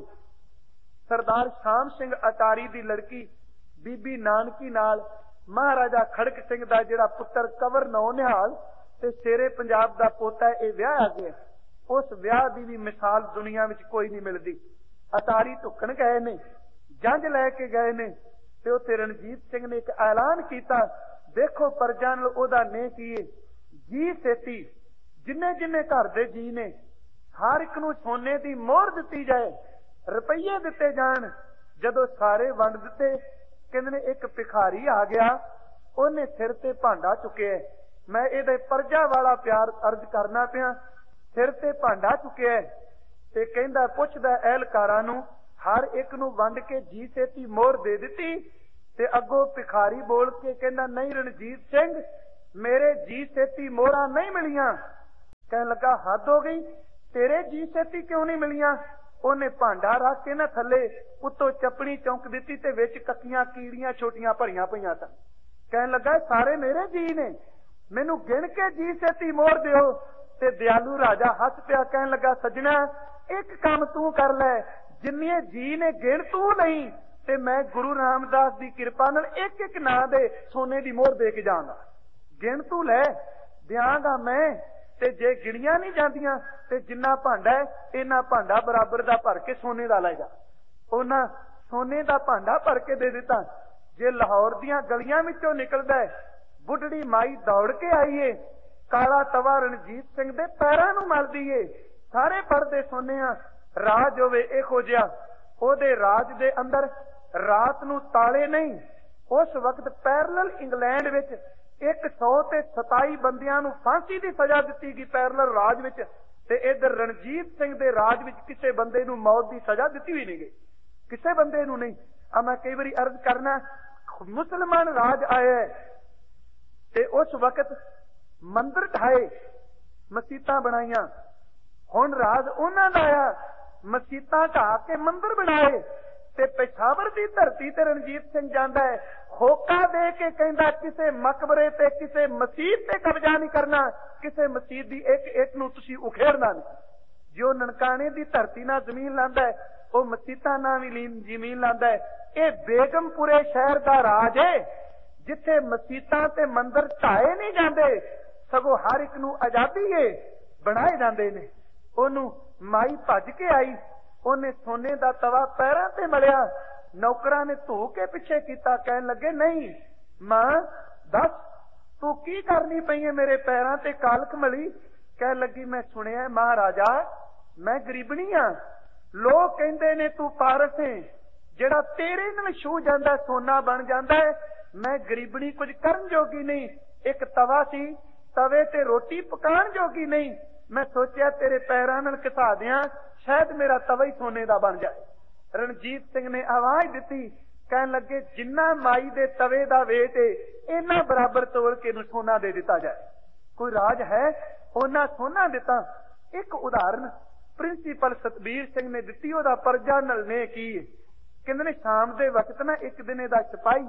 सरदार शाम सिंह अटारी दी लड़की बीबी नानकी नाल महाराजा खड़क सिंह दा जिहड़ा पुत्र कंवर नौ निहाल ते शेरे पंजाब दा पोता है, विआह आ गया। उस विआह दी भी मिसाल दुनिया विच कोई नहीं मिलदी। अटारी ढुकण गए ने, जंज लैके गए ने ते उत्थे रणजीत सिंह ने एक ऐलान कीता, देखो प्रजा नाल ओदा ने कीए जी सेती जिन्ने जिन्ने घर दे जी ने हर एक नूं सोने दी मोहर दित्ती जाए, रुपये दिते जाण। जदों सारे वंड दिते, कहंदे ने एक भिखारी आ गया, ओने सिर ते भांडा चुकिया। मैं इहदे प्रजा वाला प्यार अर्ज करना पिया। सिर ते भांडा चुकिया ते कहंदा पुछदा एहलकारां नूं हर एक नूं वंड के जी सेती मोहर दे दित्ती। ਤੇ ਅੱਗੋਂ ਭਿਖਾਰੀ ਬੋਲ ਕੇ ਕਹਿੰਦਾ, ਨਹੀਂ ਰਣਜੀਤ ਸਿੰਘ, ਮੇਰੇ ਜੀ ਛੇਤੀ ਮੋਹਰਾਂ ਨਹੀਂ ਮਿਲੀਆਂ। ਕਹਿਣ ਲੱਗਾ, ਹੱਦ ਹੋ ਗਈ, ਤੇਰੇ ਜੀ ਛੇਤੀ ਕਿਉਂ ਨਹੀਂ ਮਿਲੀਆਂ? ਉਹਨੇ ਭਾਂਡਾ ਰੱਖ ਕੇ ਨਾ ਥੱਲੇ ਉੱਤੋਂ ਚੱਪਣੀ ਚੌਂਕ ਦਿੱਤੀ ਤੇ ਵਿੱਚ ਕੱਕੀਆਂ ਕੀੜੀਆਂ ਛੋਟੀਆਂ ਭਰੀਆਂ ਪਈਆਂ ਸਨ। ਕਹਿਣ ਲੱਗਾ, ਸਾਰੇ ਮੇਰੇ ਜੀ ਨੇ, ਮੈਨੂੰ ਗਿਣ ਕੇ ਜੀ ਛੇਤੀ ਮੋਹਰ ਦਿਓ। ਤੇ ਦਿਆਲੂ ਰਾਜਾ ਹੱਸ ਪਿਆ, ਕਹਿਣ ਲੱਗਾ, ਸੱਜਣਾ, ਇੱਕ ਕੰਮ ਤੂੰ ਕਰ ਲੈ, ਜਿੰਨੇ ਜੀ ਨੇ ਗਿਣ ਤੂੰ ਲਈ, ਤੇ ਮੈਂ ਗੁਰੂ ਰਾਮਦਾਸ ਦੀ ਕਿਰਪਾ ਨਾਲ ਇੱਕ ਇੱਕ ਨਾਂ ਦੇ ਸੋਨੇ ਦੀ ਮੋਹਰ ਦੇ ਕੇ ਜਾਵਾਂਗਾ। ਗਿਣ ਤੂੰ ਲੈ, ਦਿਆਂਗਾ ਮੈਂ। ਤੇ ਜੇ ਗਿਣੀਆਂ ਨਹੀਂ ਜਾਂਦੀਆਂ ਤੇ ਜਿੰਨਾ ਭਾਂਡਾ ਹੈ, ਇਹਨਾਂ ਭਾਂਡਾ ਬਰਾਬਰ ਦਾ ਭਰ ਕੇ ਸੋਨੇ ਦਾ ਲੈ ਜਾ। ਉਹਨਾਂ ਸੋਨੇ ਦਾ ਭਾਂਡਾ ਭਰ ਕੇ ਦੇ ਦਿੱਤਾ। ਜੇ ਲਾਹੌਰ ਦੀਆਂ ਗਲੀਆਂ ਵਿੱਚੋਂ ਨਿਕਲਦਾ ਹੈ, ਬੁੱਢੜੀ ਮਾਈ ਦੌੜ ਕੇ ਆਈਏ, ਕਾਲਾ ਤਵਾ ਰਣਜੀਤ ਸਿੰਘ ਦੇ ਪੈਰਾਂ ਨੂੰ ਮਲਦੀ ਏ। ਸਾਰੇ ਪਰਦੇ ਸੋਨਿਆ, ਰਾਜ ਹੋਵੇ ਇਹੋ ਜਿਹਾ। ਉਹਦੇ ਰਾਜ ਦੇ ਅੰਦਰ ਰਾਤ ਨੂੰ ਤਾਲੇ ਨਹੀਂ। ਉਸ ਵਕਤ ਪੈਰਲਲ ਇੰਗਲੈਂਡ ਵਿੱਚ 127 ਬੰਦਿਆਂ ਨੂੰ ਫਾਂਸੀ ਦੀ ਸਜ਼ਾ ਦਿੱਤੀ ਗਈ ਪੈਰਲਲ ਰਾਜ ਵਿੱਚ, ਤੇ ਇਧਰ ਰਣਜੀਤ ਸਿੰਘ ਦੇ ਰਾਜ ਵਿੱਚ ਕਿਸੇ ਬੰਦੇ ਨੂੰ ਮੌਤ ਦੀ ਸਜ਼ਾ ਦਿੱਤੀ ਹੋਈ ਨਹੀਂ ਗਈ, ਕਿਸੇ ਬੰਦੇ ਨੂੰ ਨਹੀਂ। ਮੈਂ ਕਈ ਵਾਰੀ ਅਰਜ਼ ਕਰਨਾ, ਮੁਸਲਮਾਨ ਰਾਜ ਆਇਆ ਤੇ ਉਸ ਵਕਤ ਮੰਦਰ ਢਾਏ, ਮਸੀਤਾਂ ਬਣਾਈਆਂ। ਹੁਣ ਰਾਜ ਉਹਨਾਂ ਦਾ ਆਇਆ, ਮਸੀਤਾਂ ਢਾ ਕੇ ਮੰਦਰ ਬਣਾਏ। ਤੇ ਪੇਸ਼ਾਵਰ ਦੀ ਧਰਤੀ ਤੇ ਰਣਜੀਤ ਸਿੰਘ ਜਾਂਦਾ ਹੈ, ਹੋਕਾ ਦੇ ਕੇ ਕਹਿੰਦਾ, ਕਿਸੇ ਮਕਬਰੇ ਤੇ ਕਿਸੇ ਮਸੀਤ ਤੇ ਕਬਜ਼ਾ ਨਹੀਂ ਕਰਨਾ, ਕਿਸੇ ਮਸੀਤ ਦੀ ਇੱਕ ਇੱਟ ਨੂੰ ਤੁਸੀਂ ਉਖੇੜਨਾ ਨਹੀਂ। ਜੋ ਨਨਕਾਣੇ ਦੀ ਧਰਤੀ ਨਾਲ ਜ਼ਮੀਨ ਲਾਂਦਾ ਹੈ, ਉਹ ਮਸੀਤਾਂ ਨਾਲ ਵੀ ਜ਼ਮੀਨ ਲਾਂਦਾ ਹੈ। ਇਹ ਬੇਗਮਪੁਰੇ ਸ਼ਹਿਰ ਦਾ ਰਾਜ ਹੈ, ਜਿੱਥੇ ਮਸੀਤਾਂ ਤੇ ਮੰਦਰ ਢਾਏ ਨਹੀਂ ਜਾਂਦੇ, ਸਗੋਂ ਹਰ ਇੱਕ ਨੂੰ ਆਜ਼ਾਦੀ ਹੈ, ਬਣਾਏ ਜਾਂਦੇ ਨੇ। ਉਹਨੂੰ ਮਾਈ ਭੱਜ ਕੇ ਆਈ, ਉਹਨੇ ਸੋਨੇ ਦਾ ਤਵਾ ਪੈਰਾਂ ਤੇ ਮਲਿਆ। ਨੌਕਰਾਂ ਨੇ ਧੂ ਕੇ ਪਿੱਛੇ ਕੀਤਾ, ਕਹਿਣ ਲੱਗੇ, ਨਹੀਂ ਮਾਂ, ਦੱਸ ਤੂੰ ਕੀ ਕਰਨੀ ਪਈ ਹੈ ਮੇਰੇ ਪੈਰਾਂ ਤੇ ਕਾਲਖ ਮਲੀ? ਕਹਿਣ ਲੱਗੀ, ਮੈਂ ਸੁਣਿਆ ਮਹਾਰਾਜਾ, ਮੈਂ ਗਰੀਬਣੀ ਆ, ਲੋਕ ਕਹਿੰਦੇ ਨੇ ਤੂੰ ਪਾਰਸ ਹੈ, ਜਿਹੜਾ ਤੇਰੇ ਨਾਲ ਛੂ ਜਾਂਦਾ ਸੋਨਾ ਬਣ ਜਾਂਦਾ ਹੈ। ਮੈਂ ਗਰੀਬਣੀ, ਕੁਝ ਕਰਨ ਜੋਗੀ ਨਹੀਂ। ਇੱਕ ਤਵਾ ਸੀ, ਤਵੇ ਤੇ ਰੋਟੀ ਪਕਾਉਣ ਜੋਗੀ ਨਹੀਂ। ਮੈਂ ਸੋਚਿਆ ਤੇਰੇ ਪੈਰਾਂ ਨਾਲ ਘਸਾ ਦਿਆਂ, ਸ਼ਾਇਦ ਮੇਰਾ ਤਵਾ ਹੀ ਸੋਨੇ ਦਾ ਬਣ ਜਾਏ। ਰਣਜੀਤ ਸਿੰਘ ਨੇ ਆਵਾਜ਼ ਦਿੱਤੀ, ਕਹਿਣ ਲੱਗੇ, ਜਿੰਨਾ ਮਾਈ ਦੇ ਤਵੇ ਦਾ ਵੇਟ ਏ, ਇਹਨਾਂ ਬਰਾਬਰ ਤੋਲ ਕੇ ਇਹਨੂੰ ਸੋਨਾ ਦੇ ਦਿੱਤਾ ਜਾਏ। ਕੋਈ ਰਾਜ ਹੈ, ਉਹਨਾਂ ਸੋਨਾ ਦਿੱਤਾ। ਇੱਕ ਉਦਾਹਰਨ ਪ੍ਰਿੰਸੀਪਲ ਸਤਬੀਰ ਸਿੰਘ ਨੇ ਦਿੱਤੀ, ਉਹਦਾ ਪਰਜਾ ਨਲ ਨੇ ਕੀ। ਕਹਿੰਦੇ ਨੇ, ਸ਼ਾਮ ਦੇ ਵਕਤ ਨਾ ਇੱਕ ਦਿਨ ਇਹਦਾ ਸਿਪਾਹੀ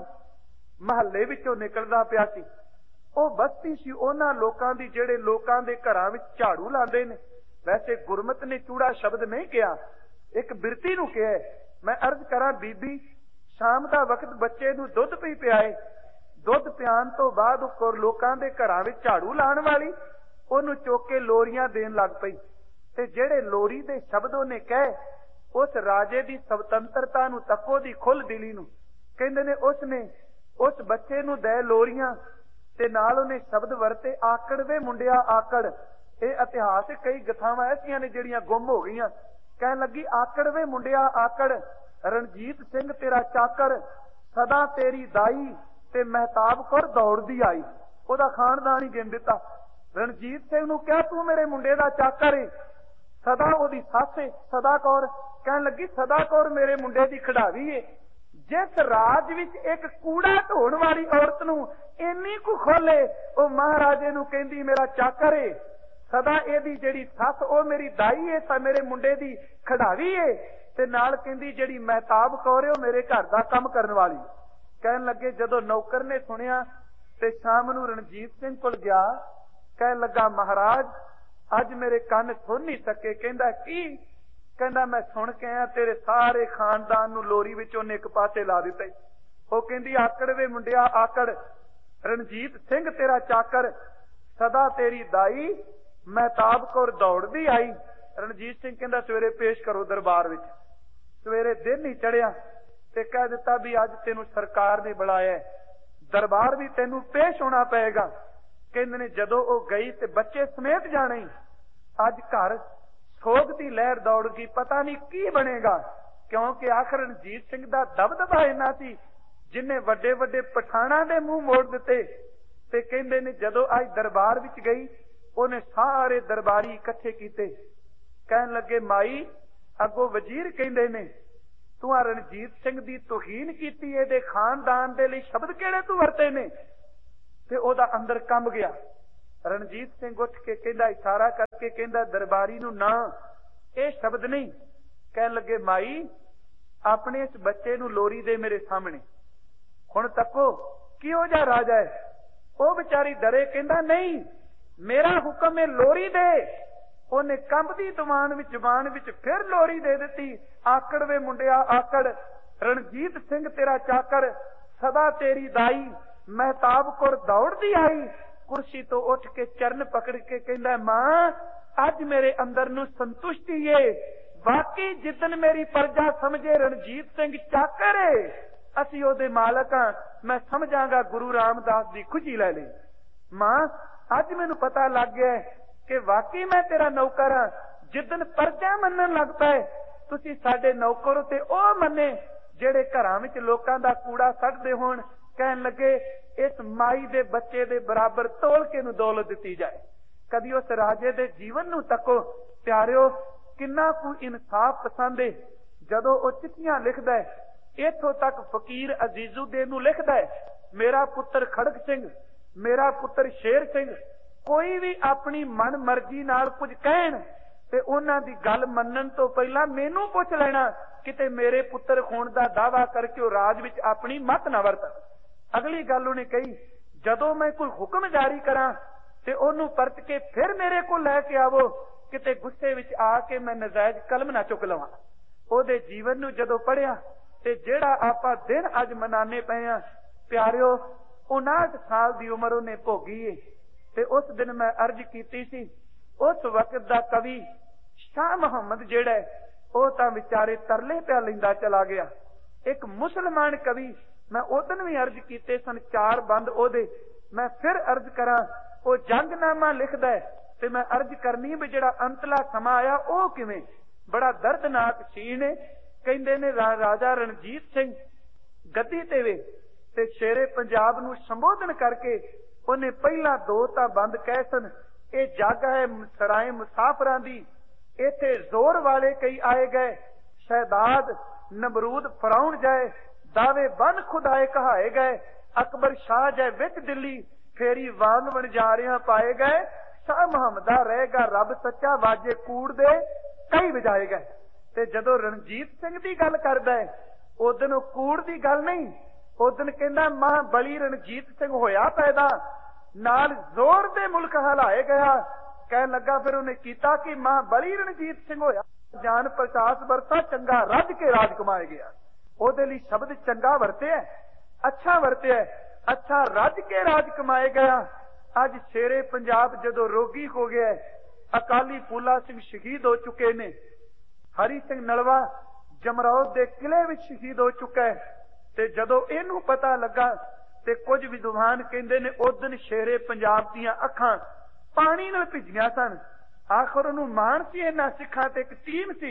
ਮਹੱਲੇ ਵਿੱਚੋਂ ਨਿਕਲਦਾ ਪਿਆ ਸੀ। ਉਹ ਬਸਤੀ ਸੀ ਉਹਨਾਂ ਲੋਕਾਂ ਦੀ ਜਿਹੜੇ ਲੋਕਾਂ ਦੇ ਘਰਾਂ ਵਿੱਚ ਝਾੜੂ ਲਾਉਂਦੇ ਨੇ। ਵੈਸੇ ਗੁਰਮਤ ਨੇ ਚੂੜਾ ਸ਼ਬਦ ਨਹੀਂ ਕਿਹਾ, ਇੱਕ ਬਿਰਤੀ ਨੂੰ ਕਿਹਾ। ਮੈਂ ਅਰਜ਼ ਕਰਾਂ, ਬੀਬੀ ਸ਼ਾਮ ਦਾ ਵਕਤ ਬੱਚੇ ਨੂੰ ਦੁੱਧ ਪੀ ਪਿਆਏ, ਦੁੱਧ ਪਿਆਉਣ ਤੋਂ ਬਾਅਦ ਉਹ ਲੋਕਾਂ ਦੇ ਘਰਾਂ ਵਿੱਚ ਝਾੜੂ ਲਾਉਣ ਵਾਲੀ ਉਹਨੂੰ ਚੁੱਕ ਕੇ ਲੋਰੀਆਂ ਦੇਣ ਲੱਗ ਪਈ। ਤੇ ਜਿਹੜੇ ਲੋਰੀ ਦੇ ਸ਼ਬਦ ਉਹਨੇ ਕਹੇ, ਉਸ ਰਾਜੇ ਦੀ ਸੁਤੰਤਰਤਾ ਨੂੰ ਤੱਕੋ, ਦੀ ਖੁੱਲ ਦਿਲੀ ਨੂੰ। ਕਹਿੰਦੇ ਨੇ ਉਸਨੇ ਉਸ ਬੱਚੇ ਨੂੰ ਦੇ ਲੋਰੀਆਂ, ਤੇ ਨਾਲ ਉਹਨੇ ਸ਼ਬਦ ਵਰਤੇ, ਆਕੜ ਵੇ ਮੁੰਡਿਆ ਆਕੜ। ਇਹ ਇਤਿਹਾਸ ਕਈ ਗਥਾਵਾਂ ਐਸੀਆਂ ਨੇ ਜਿਹੜੀਆਂ ਗੁੰਮ ਹੋ ਗਈਆਂ। ਕਹਿਣ ਲੱਗੀ, ਆਕੜ ਵੇ ਮੁੰਡਿਆ ਆਕੜ, ਰਣਜੀਤ ਸਿੰਘ ਤੇਰਾ ਚਾਕਰ, ਸਦਾ ਤੇਰੀ ਦਾਈ, ਤੇ ਮਹਿਤਾਬ ਕੌਰ ਦੌੜਦੀ ਆਈ। ਉਹਦਾ ਖਾਨਦਾਨ ਹੀ ਗਿਣ ਦਿੱਤਾ। ਰਣਜੀਤ ਸਿੰਘ ਨੂੰ ਕਿਹਾ, ਤੂੰ ਮੇਰੇ ਮੁੰਡੇ ਦਾ ਚਾਕਰ ਏ। ਸਦਾ ਉਹਦੀ ਸੱਸ ਏ, ਸਦਾ ਕੌਰ। ਕਹਿਣ ਲੱਗੀ, ਸਦਾ ਕੌਰ ਮੇਰੇ ਮੁੰਡੇ ਦੀ ਖਿਡਾਰੀ ਏ। ਜਿਸ ਰਾਜ ਵਿੱਚ ਇੱਕ ਕੂੜਾ ਢੋਣ ਵਾਲੀ ਔਰਤ ਨੂੰ ਇੰਨੀ ਕੁ ਖੋਲੇ, ਉਹ ਮਹਾਰਾਜੇ ਨੂੰ ਕਹਿੰਦੀ ਮੇਰਾ ਚਾਕਰ ਏ। ਸਦਾ ਇਹਦੀ ਜਿਹੜੀ ਸੱਸ, ਉਹ ਮੇਰੀ ਦਾਈ ਏ, ਤਾਂ ਮੇਰੇ ਮੁੰਡੇ ਦੀ ਖਿਡਾਰੀ ਏ। ਤੇ ਨਾਲ ਕਹਿੰਦੀ ਜਿਹੜੀ ਮਹਿਤਾਬ ਕੌਰ ਏ, ਉਹ ਮੇਰੇ ਘਰ ਦਾ ਕੰਮ ਕਰਨ ਵਾਲੀ। ਕਹਿਣ ਲੱਗੇ, ਜਦੋਂ ਨੌਕਰ ਨੇ ਸੁਣਿਆ ਤੇ ਸ਼ਾਮ ਨੂੰ ਰਣਜੀਤ ਸਿੰਘ ਕੋਲ ਗਿਆ। ਕਹਿਣ ਲੱਗਾ, ਮਹਾਰਾਜ ਅੱਜ ਮੇਰੇ ਕੰਨ ਸੁਣ ਨਹੀਂ ਸਕੇ। ਕਹਿੰਦਾ, ਕੀ? ਕਹਿੰਦਾ, ਮੈਂ ਸੁਣ ਕੇ ਆਇਆ, ਤੇਰੇ ਸਾਰੇ ਖਾਨਦਾਨ ਨੂੰ ਲੋਰੀ ਵਿੱਚ ਉਹਨੇ ਇੱਕ ਪਾਸੇ ਲਾ ਦਿੱਤਾ। ਉਹ ਕਹਿੰਦੀ, ਆਕੜ ਵੇ ਮੁੰਡਿਆ ਆਕੜ, ਰਣਜੀਤ ਸਿੰਘ ਤੇਰਾ ਚਾਕਰ, ਸਦਾ ਤੇਰੀ ਦਾਈ, ਮਹਿਤਾਬ ਕੌਰ ਦੌੜਦੀ ਆਈ। ਰਣਜੀਤ ਸਿੰਘ ਕਹਿੰਦਾ, ਸਵੇਰੇ ਪੇਸ਼ ਕਰੋ ਦਰਬਾਰ ਵਿੱਚ। ਸਵੇਰੇ ਦਿਨ ਹੀ ਚੜਿਆ ਤੇ ਕਹਿ ਦਿੱਤਾ ਵੀ ਅੱਜ ਤੈਨੂੰ ਸਰਕਾਰ ਨੇ ਬੁਲਾਇਆ, ਦਰਬਾਰ ਵੀ ਤੈਨੂੰ ਪੇਸ਼ ਹੋਣਾ ਪਏਗਾ। ਕਹਿੰਦੇ ਨੇ, ਜਦੋਂ ਉਹ ਗਈ ਤੇ ਬੱਚੇ ਸਮੇਤ ਜਾਣੇ। ਅੱਜ ਘਰ ਸੋਗ ਦੀ ਲਹਿਰ ਦੌੜ ਗਈ, ਪਤਾ ਨਹੀਂ ਕੀ ਬਣੇਗਾ, ਕਿਉਂਕਿ ਆਖਰ ਰਣਜੀਤ ਸਿੰਘ ਦਾ ਦਬਦਬਾ ਇੰਨਾ ਸੀ, ਜਿੰਨੇ ਵੱਡੇ ਵੱਡੇ ਪਠਾਣਾ ਦੇ ਮੂੰਹ ਮੋੜ ਦਿੱਤੇ। ਤੇ ਕਹਿੰਦੇ ਨੇ, ਜਦੋਂ ਅੱਜ ਦਰਬਾਰ ਵਿੱਚ ਗਈ, ਉਹਨੇ ਸਾਰੇ ਦਰਬਾਰੀ ਇਕੱਠੇ ਕੀਤੇ। ਕਹਿਣ ਲੱਗੇ, ਮਾਈ ਅੱਗੋਂ ਵਜ਼ੀਰ ਕਹਿੰਦੇ ਨੇ ਤੂੰ ਆ ਰਣਜੀਤ ਸਿੰਘ ਦੀ ਤੋਹੀਨ ਕੀਤੀ, ਇਹਦੇ ਖਾਨਦਾਨ ਦੇ ਲਈ ਸ਼ਬਦ ਕਿਹੜੇ ਤੂੰ ਵਰਤੇ ਨੇ? ਤੇ ਉਹਦਾ ਅੰਦਰ ਕੰਬ ਗਿਆ। ਰਣਜੀਤ ਸਿੰਘ ਉੱਠ ਕੇ ਕਹਿੰਦਾ, ਇਸ਼ਾਰਾ ਕਰਕੇ ਕਹਿੰਦਾ ਦਰਬਾਰੀ ਨੂੰ, ਨਾ ਇਹ ਸ਼ਬਦ ਨਹੀਂ। ਕਹਿਣ ਲੱਗੇ, ਮਾਈ ਆਪਣੇ ਇਸ ਬੱਚੇ ਨੂੰ ਲੋਰੀ ਦੇ ਮੇਰੇ ਸਾਹਮਣੇ। ਹੁਣ ਤੱਕੋ ਕਿਹੋ ਜਿਹਾ ਰਾਜਾ ਹੈ। ਉਹ ਵਿਚਾਰੀ ਡਰੇ, ਕਹਿੰਦਾ ਨਹੀਂ ਮੇਰਾ ਹੁਕਮ ਹੈ ਲੋਰੀ ਦੇ। ਉਹਨੇ ਕੰਬਦੀ ਜ਼ਬਾਨ ਵਿੱਚ ਫਿਰ ਲੋਰੀ ਦੇ ਦਿੱਤੀ। ਆਕੜ ਵੇ ਮੁੰਡਿਆ ਆਕੜ, ਰਣਜੀਤ ਸਿੰਘ ਤੇਰਾ ਚਾਕਰ, ਸਦਾ ਤੇਰੀ ਦਾਈ, ਮਹਿਤਾਬ ਕੋਲ ਦੌੜਦੀ ਆਈ। ਕੁਰਸੀ ਤੋਂ ਉੱਠ ਕੇ ਚਰਨ ਪਕੜ ਕੇ ਕਹਿੰਦਾ, ਮਾਂ ਅੱਜ ਮੇਰੇ ਅੰਦਰ ਨੂੰ ਸੰਤੁਸ਼ਟੀ ਏ। ਵਾਕਈ ਜਿੱਦਨ ਮੇਰੀ ਪ੍ਰਜਾ ਸਮਝੇ ਰਣਜੀਤ ਸਿੰਘ ਚਾਕਰ ਏ, ਅਸੀਂ ਉਹਦੇ ਮਾਲਕ ਹਾਂ। ਮੈਂ ਸਮਝਾਂਗਾ ਗੁਰੂ ਰਾਮਦਾਸ ਦੀ ਖੁਸ਼ੀ ਲੈ ਲਈ। ਮਾਂ ਅੱਜ ਮੈਨੂੰ ਪਤਾ ਲੱਗ ਗਿਆ ਕਿ ਵਾਕਈ ਮੈਂ ਤੇਰਾ ਨੌਕਰ ਹਾਂ। ਜਿੱਦਨ ਪ੍ਰਜਾ ਮੰਨਣ ਲੱਗ ਪਏ, ਤੁਸੀਂ ਸਾਡੇ ਨੌਕਰ ਤੇ ਉਹ ਮੰਨੇ ਜਿਹੜੇ ਘਰਾਂ ਵਿੱਚ ਲੋਕਾਂ ਦਾ ਕੂੜਾ ਸੱਟਦੇ ਹੋਣ। ਕਹਿਣ ਲੱਗੇ, ਇਸ ਮਾਈ ਦੇ ਬੱਚੇ ਦੇ ਬਰਾਬਰ ਤੋਲ ਕੇ ਨੂੰ ਦੌਲਤ ਦਿੱਤੀ ਜਾਏ। ਕਦੀ ਉਸ ਰਾਜੇ ਦੇ ਜੀਵਨ ਨੂੰ ਤੱਕੋ ਪਿਆਰਿਓ, ਕਿੰਨਾ ਕੁ ਇਨਸਾਫ ਪਸੰਦ ਹੈ। ਜਦੋਂ ਉਹ ਚਿੱਠੀਆਂ ਲਿਖਦਾ ਹੈ, ਇੱਥੋਂ ਤੱਕ ਫਕੀਰ ਅਜ਼ੀਜ਼ੁੱਦੀਨ ਨੂੰ ਲਿਖਦਾ ਹੈ, ਮੇਰਾ ਪੁੱਤਰ ਖੜਕ ਸਿੰਘ, ਮੇਰਾ ਪੁੱਤਰ ਸ਼ੇਰ ਸਿੰਘ, ਕੋਈ ਵੀ ਆਪਣੀ ਮਨ ਮਰਜ਼ੀ ਨਾਲ ਕੁਝ ਕਹਿਣ ਤੇ ਉਹਨਾਂ ਦੀ ਗੱਲ ਮੰਨਣ ਤੋਂ ਪਹਿਲਾਂ ਮੈਨੂੰ ਪੁੱਛ ਲੈਣਾ, ਕਿਤੇ ਮੇਰੇ ਪੁੱਤਰ ਹੋਣ ਦਾ ਦਾਅਵਾ ਕਰਕੇ ਉਹ ਰਾਜ ਵਿੱਚ ਆਪਣੀ ਮੱਤ ਨਾ ਵਰਤਣ। ਅਗਲੀ ਗੱਲ ਉਹਨੇ ਕਹੀ, ਜਦੋਂ ਮੈਂ ਕੋਈ ਹੁਕਮ ਜਾਰੀ ਕਰਾਂ ਤੇ ਉਹਨੂੰ ਪਰਤ ਕੇ ਫਿਰ ਮੇਰੇ ਕੋਲ ਲੈ ਕੇ ਆਵੋ, ਕਿਤੇ ਗੁੱਸੇ ਵਿੱਚ ਆ ਕੇ ਮੈਂ ਨਜਾਇਜ਼ ਕਲਮ ਨਾ ਚੁੱਕ ਲਵਾਂ। ਉਹਦੇ ਜੀਵਨ ਨੂੰ ਜਦੋਂ ਪੜ੍ਹਿਆ ਤੇ ਜਿਹੜਾ ਆਪਾਂ ਦਿਨ ਅੱਜ ਮਨਾਨੇ ਪਏ ਆ ਪਿਆਰਿਓ, 59 ਸਾਲ ਦੀ ਉਮਰ ਉਹਨੇ ਭੋਗੀ ਏ। ਤੇ ਉਸ ਦਿਨ ਮੈਂ ਅਰਜ਼ ਕੀਤੀ ਸੀ, ਉਸ ਵਕਤ ਦਾ ਕਵੀ ਸ਼ਾਹ ਮੁਹੰਮਦ ਜਿਹੜਾ ਉਹ ਤਾਂ ਵਿਚਾਰੇ ਤਰਲੇ ਪਿਆ ਲੈਂਦਾ ਚਲਾ ਗਿਆ। ਇੱਕ ਮੁਸਲਮਾਨ ਕਵੀ, ਮੈਂ ਉਦੋਂ ਵੀ ਅਰਜ਼ ਕੀਤੇ ਸਨ 4 ਬੰਦ ਉਹਦੇ, ਮੈਂ ਫਿਰ ਅਰਜ਼ ਕਰਾਂ, ਉਹ ਜੰਗਨਾਮਾ ਲਿਖਦਾ ਹੈ ਤੇ ਮੈਂ ਅਰਜ਼ ਕਰਨੀ ਵੀ ਜਿਹੜਾ ਅੰਤਲਾ ਸਮਾਂ ਆਇਆ ਉਹ ਕਿਵੇਂ, ਬੜਾ ਦਰਦਨਾਕ ਸੀਨ ਹੈ। ਕਹਿੰਦੇ ਨੇ ਰਾਜਾ ਰਣਜੀਤ ਸਿੰਘ ਗੱਦੀ ਤੇ ਵੇ ਤੇ ਸ਼ੇਰੇ ਪੰਜਾਬ ਨੂੰ ਸੰਬੋਧਨ ਕਰਕੇ ਉਹਨੇ ਪਹਿਲਾਂ 2 ਤਾਂ ਬੰਦ ਕਹੇ ਸਨ, ਇਹ ਜੱਗ ਹੈ ਸਰਾਏ ਮੁਸਾਫਰਾਂ ਦੀ, ਇੱਥੇ ਜ਼ੋਰ ਵਾਲੇ ਕਈ ਆਏ ਗਏ, ਸ਼ਹਿਦਾਦ ਨਮਰੂਦ ਫਰਾਉਣ ਜਾਏ, ਦਾਵੇ ਬਨ ਖੁਦਾਏ ਕਹਾਏ ਗਏ, ਅਕਬਰ ਸ਼ਾਹ ਜੈ ਵਿੱਚ ਦਿੱਲੀ, ਫੇਰੀ ਵਾਂਗ ਵਣਜਾਰਿਆਂ ਪਾਏ ਗਏ, ਸ਼ਾਹ ਮੁਹੰਮਦਾ ਰਹੇਗਾ ਰੱਬ ਸੱਚਾ, ਵਾਜੇ ਕੂੜ ਦੇ ਕਈ ਵਜਾਏ ਗਏ। ਤੇ ਜਦੋਂ ਰਣਜੀਤ ਸਿੰਘ ਦੀ ਗੱਲ ਕਰਦਾ ਹੈ, ਉਦੋਂ ਉਹ ਕੂੜ ਦੀ ਗੱਲ ਨਹੀਂ, ਉਦੋਂ ਕਹਿੰਦਾ ਮਹਾਬਲੀ ਰਣਜੀਤ ਸਿੰਘ ਹੋਇਆ ਪੈਦਾ, ਨਾਲ ਜ਼ੋਰ ਦੇ ਮੁਲਕ ਹਲਾਏ ਗਿਆ। ਕਹਿਣ ਲੱਗਾ ਫਿਰ ਉਹਨੇ ਕੀਤਾ ਕਿ ਮਹਾਬਲੀ ਰਣਜੀਤ ਸਿੰਘ ਹੋਇਆ, ਜਾਨ 50 ਵਰਸਾ ਚੰਗਾ ਰੱਜ ਕੇ ਰਾਜ ਕਮਾਏ ਗਿਆ। ਉਹਦੇ ਲਈ ਸ਼ਬਦ ਚੰਗਾ ਵਰਤਿਆ, ਅੱਛਾ ਵਰਤਿਆ, ਅੱਛਾ ਰੱਜ ਕੇ ਰਾਜ ਕਮਾਏ ਗਿਆ। ਅੱਜ ਸ਼ੇਰੇ ਪੰਜਾਬ ਜਦੋਂ ਰੋਗੀ ਹੋ ਗਿਆ, ਅਕਾਲੀ ਫੂਲਾ ਸਿੰਘ ਸ਼ਹੀਦ ਹੋ ਚੁੱਕੇ ਨੇ, ਹਰੀ ਸਿੰਘ ਨਲਵਾ ਜਮਰੌਦ ਦੇ ਕਿਲੇ ਵਿੱਚ ਸ਼ਹੀਦ ਹੋ ਚੁੱਕਾ ਹੈ। ਤੇ ਜਦੋਂ ਇਹਨੂੰ ਪਤਾ ਲੱਗਾ ਤੇ ਕੁਝ ਵਿਦਵਾਨ ਕਹਿੰਦੇ ਨੇ ਉਦਨ ਸ਼ੇਰੇ ਪੰਜਾਬ ਦੀਆਂ ਅੱਖਾਂ ਪਾਣੀ ਨਾਲ ਭਿੱਜੀਆਂ ਸਨ। ਆਖਰ ਉਹਨੂੰ ਮਾਣ ਸੀ ਇਹਨਾਂ ਸਿੱਖਾਂ ਤੇ, ਇੱਕ ਟੀਮ ਸੀ।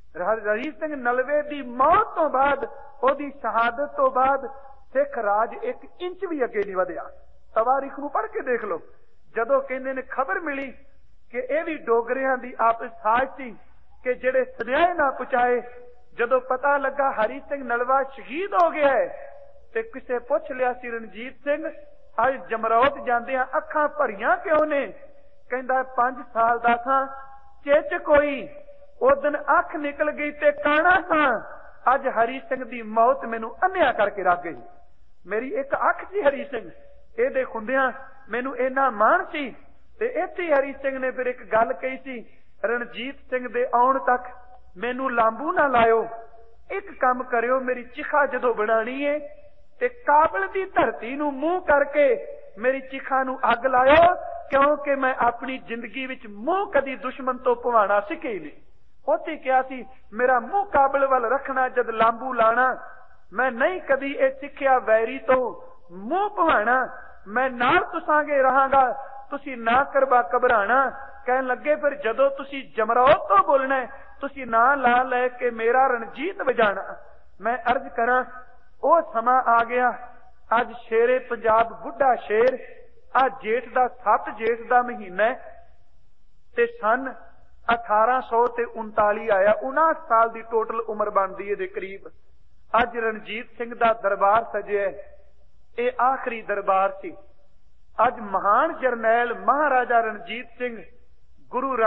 ਹਰੀ ਸਿੰਘ ਨਲਵੇ ਦੀ ਮੌਤ ਤੋਂ ਬਾਅਦ, ਉਹਦੀ ਸ਼ਹਾਦਤ ਤੋਂ ਬਾਅਦ ਸਿੱਖ ਰਾਜ 1 ਇੰਚ ਵੀ ਅੱਗੇ ਨਹੀਂ ਵਧਿਆ। ਤਵਾਰੀਖ ਨੂੰ ਪੜ੍ਹ ਕੇ ਦੇਖ ਲਓ। ਜਦੋਂ ਕਹਿੰਦੇ ਨੇ ਖਬਰ ਮਿਲੀ ਕਿ ਇਹ ਵੀ ਡੋਗਰਿਆਂ ਦੀ ਆਪਸ ਸਾਜ਼ ਸੀ ਕਿ ਜਿਹੜੇ ਸੁਨੇਹੇ ਨਾ ਪਹੁੰਚਾਏ, ਜਦੋਂ ਪਤਾ ਲੱਗਾ ਹਰੀ ਸਿੰਘ ਨਲਵਾ ਸ਼ਹੀਦ ਹੋ ਗਿਆ ਹੈ ਤੇ ਕਿਸੇ ਪੁੱਛ ਲਿਆ ਸੀ, ਰਣਜੀਤ ਸਿੰਘ ਅੱਜ ਜਮਰੌਦ ਜਾਂਦਿਆਂ ਅੱਖਾਂ ਭਰੀਆਂ ਕਿਉਂ ਨੇ? ਕਹਿੰਦਾ 5 ਸਾਲ ਦਾ ਸਾਂ, ਚਿੱਚ ਕੋਈ ਉਦਨ ਅੱਖ ਨਿਕਲ ਗਈ ਤੇ ਕਾਣਾ ਸਾਂ, ਅੱਜ ਹਰੀ ਸਿੰਘ ਦੀ ਮੌਤ ਮੈਨੂੰ ਅੰਨ੍ਹਿਆ ਕਰਕੇ ਰੱਖ ਗਈ। ਮੇਰੀ ਇੱਕ ਅੱਖ ਸੀ ਹਰੀ ਸਿੰਘ, ਇਹਦੇ ਹੁੰਦਿਆਂ ਮੈਨੂੰ ਇੰਨਾ ਮਾਣ ਸੀ। ਤੇ ਇੱਥੇ ਹਰੀ ਸਿੰਘ ਨੇ ਫਿਰ ਇੱਕ ਗੱਲ ਕਹੀ ਸੀ, ਰਣਜੀਤ ਸਿੰਘ ਦੇ ਆਉਣ ਤੱਕ ਮੈਨੂੰ ਲਾਂਬੂ ਨਾ ਲਾਇਓ, ਇੱਕ ਕੰਮ ਕਰਿਓ, ਮੇਰੀ ਚਿਖਾ ਜਦੋਂ ਬਣਾਣੀ ਏ ਤੇ ਕਾਬਲ ਦੀ ਧਰਤੀ ਨੂੰ ਮੂੰਹ ਕਰਕੇ ਮੇਰੀ ਚਿਖਾ ਨੂੰ ਅੱਗ ਲਾਇਓ, ਕਿਉਂਕਿ ਮੈਂ ਆਪਣੀ ਜ਼ਿੰਦਗੀ ਵਿੱਚ ਮੂੰਹ ਕਦੀ ਦੁਸ਼ਮਣ ਤੋਂ ਭਵਾਣਾ ਸਿੱਖਿਆ ਹੀ ਨਹੀਂ। ਉੱਥੇ ਕਿਹਾ ਸੀ ਮੇਰਾ ਮੂੰਹ ਕਾਬਲ ਵੱਲ ਰੱਖਣਾ, ਜਦ ਲਾਂਬੂ ਲਾਣਾ, ਮੈਂ ਨਹੀਂ ਕਦੀ ਇਹ ਸਿੱਖਿਆ ਵੈਰੀ ਤੋਂ ਮੂੰਹ ਭਵਾਣਾ, ਮੈਂ ਨਾਲ ਤੁਸਾਂਗੇ ਰਹਾਂਗਾ, ਤੁਸੀਂ ਨਾ ਕਰਵਾ ਘਬਰਾਣਾ। ਕਹਿਣ ਲੱਗੇ ਫਿਰ ਜਦੋਂ ਤੁਸੀਂ ਜਮਰੌਦ ਤੋਂ ਬੋਲਣਾ, ਤੁਸੀਂ ਨਾਂ ਲਾ ਲੈ ਕੇ ਮੇਰਾ ਰਣਜੀਤ ਵਜਾਣਾ। ਮੈਂ ਅਰਜ਼ ਕਰਾਂ, ਉਹ ਸਮਾਂ ਆ ਗਿਆ। ਅੱਜ ਸ਼ੇਰੇ ਪੰਜਾਬ ਬੁੱਢਾ ਸ਼ੇਰ, ਅੱਜ ਜੇਠ ਦਾ 7 ਜੇਠ ਦਾ ਮਹੀਨਾ ਤੇ ਸਨ 1839 ਆਇਆ। 59 ਸਾਲ ਦੀ ਟੋਟਲ ਉਮਰ ਬਣਦੀ ਇਹਦੇ ਕਰੀਬ। ਅੱਜ ਰਣਜੀਤ ਸਿੰਘ ਦਾ ਦਰਬਾਰ ਸਜਿਆ, ਇਹ ਆਖਰੀ ਦਰਬਾਰ ਸੀ। ਅੱਜ ਮਹਾਨ ਜਰਨੈਲ ਮਹਾਰਾਜਾ ਰਣਜੀਤ ਸਿੰਘ ਗੁਰੂ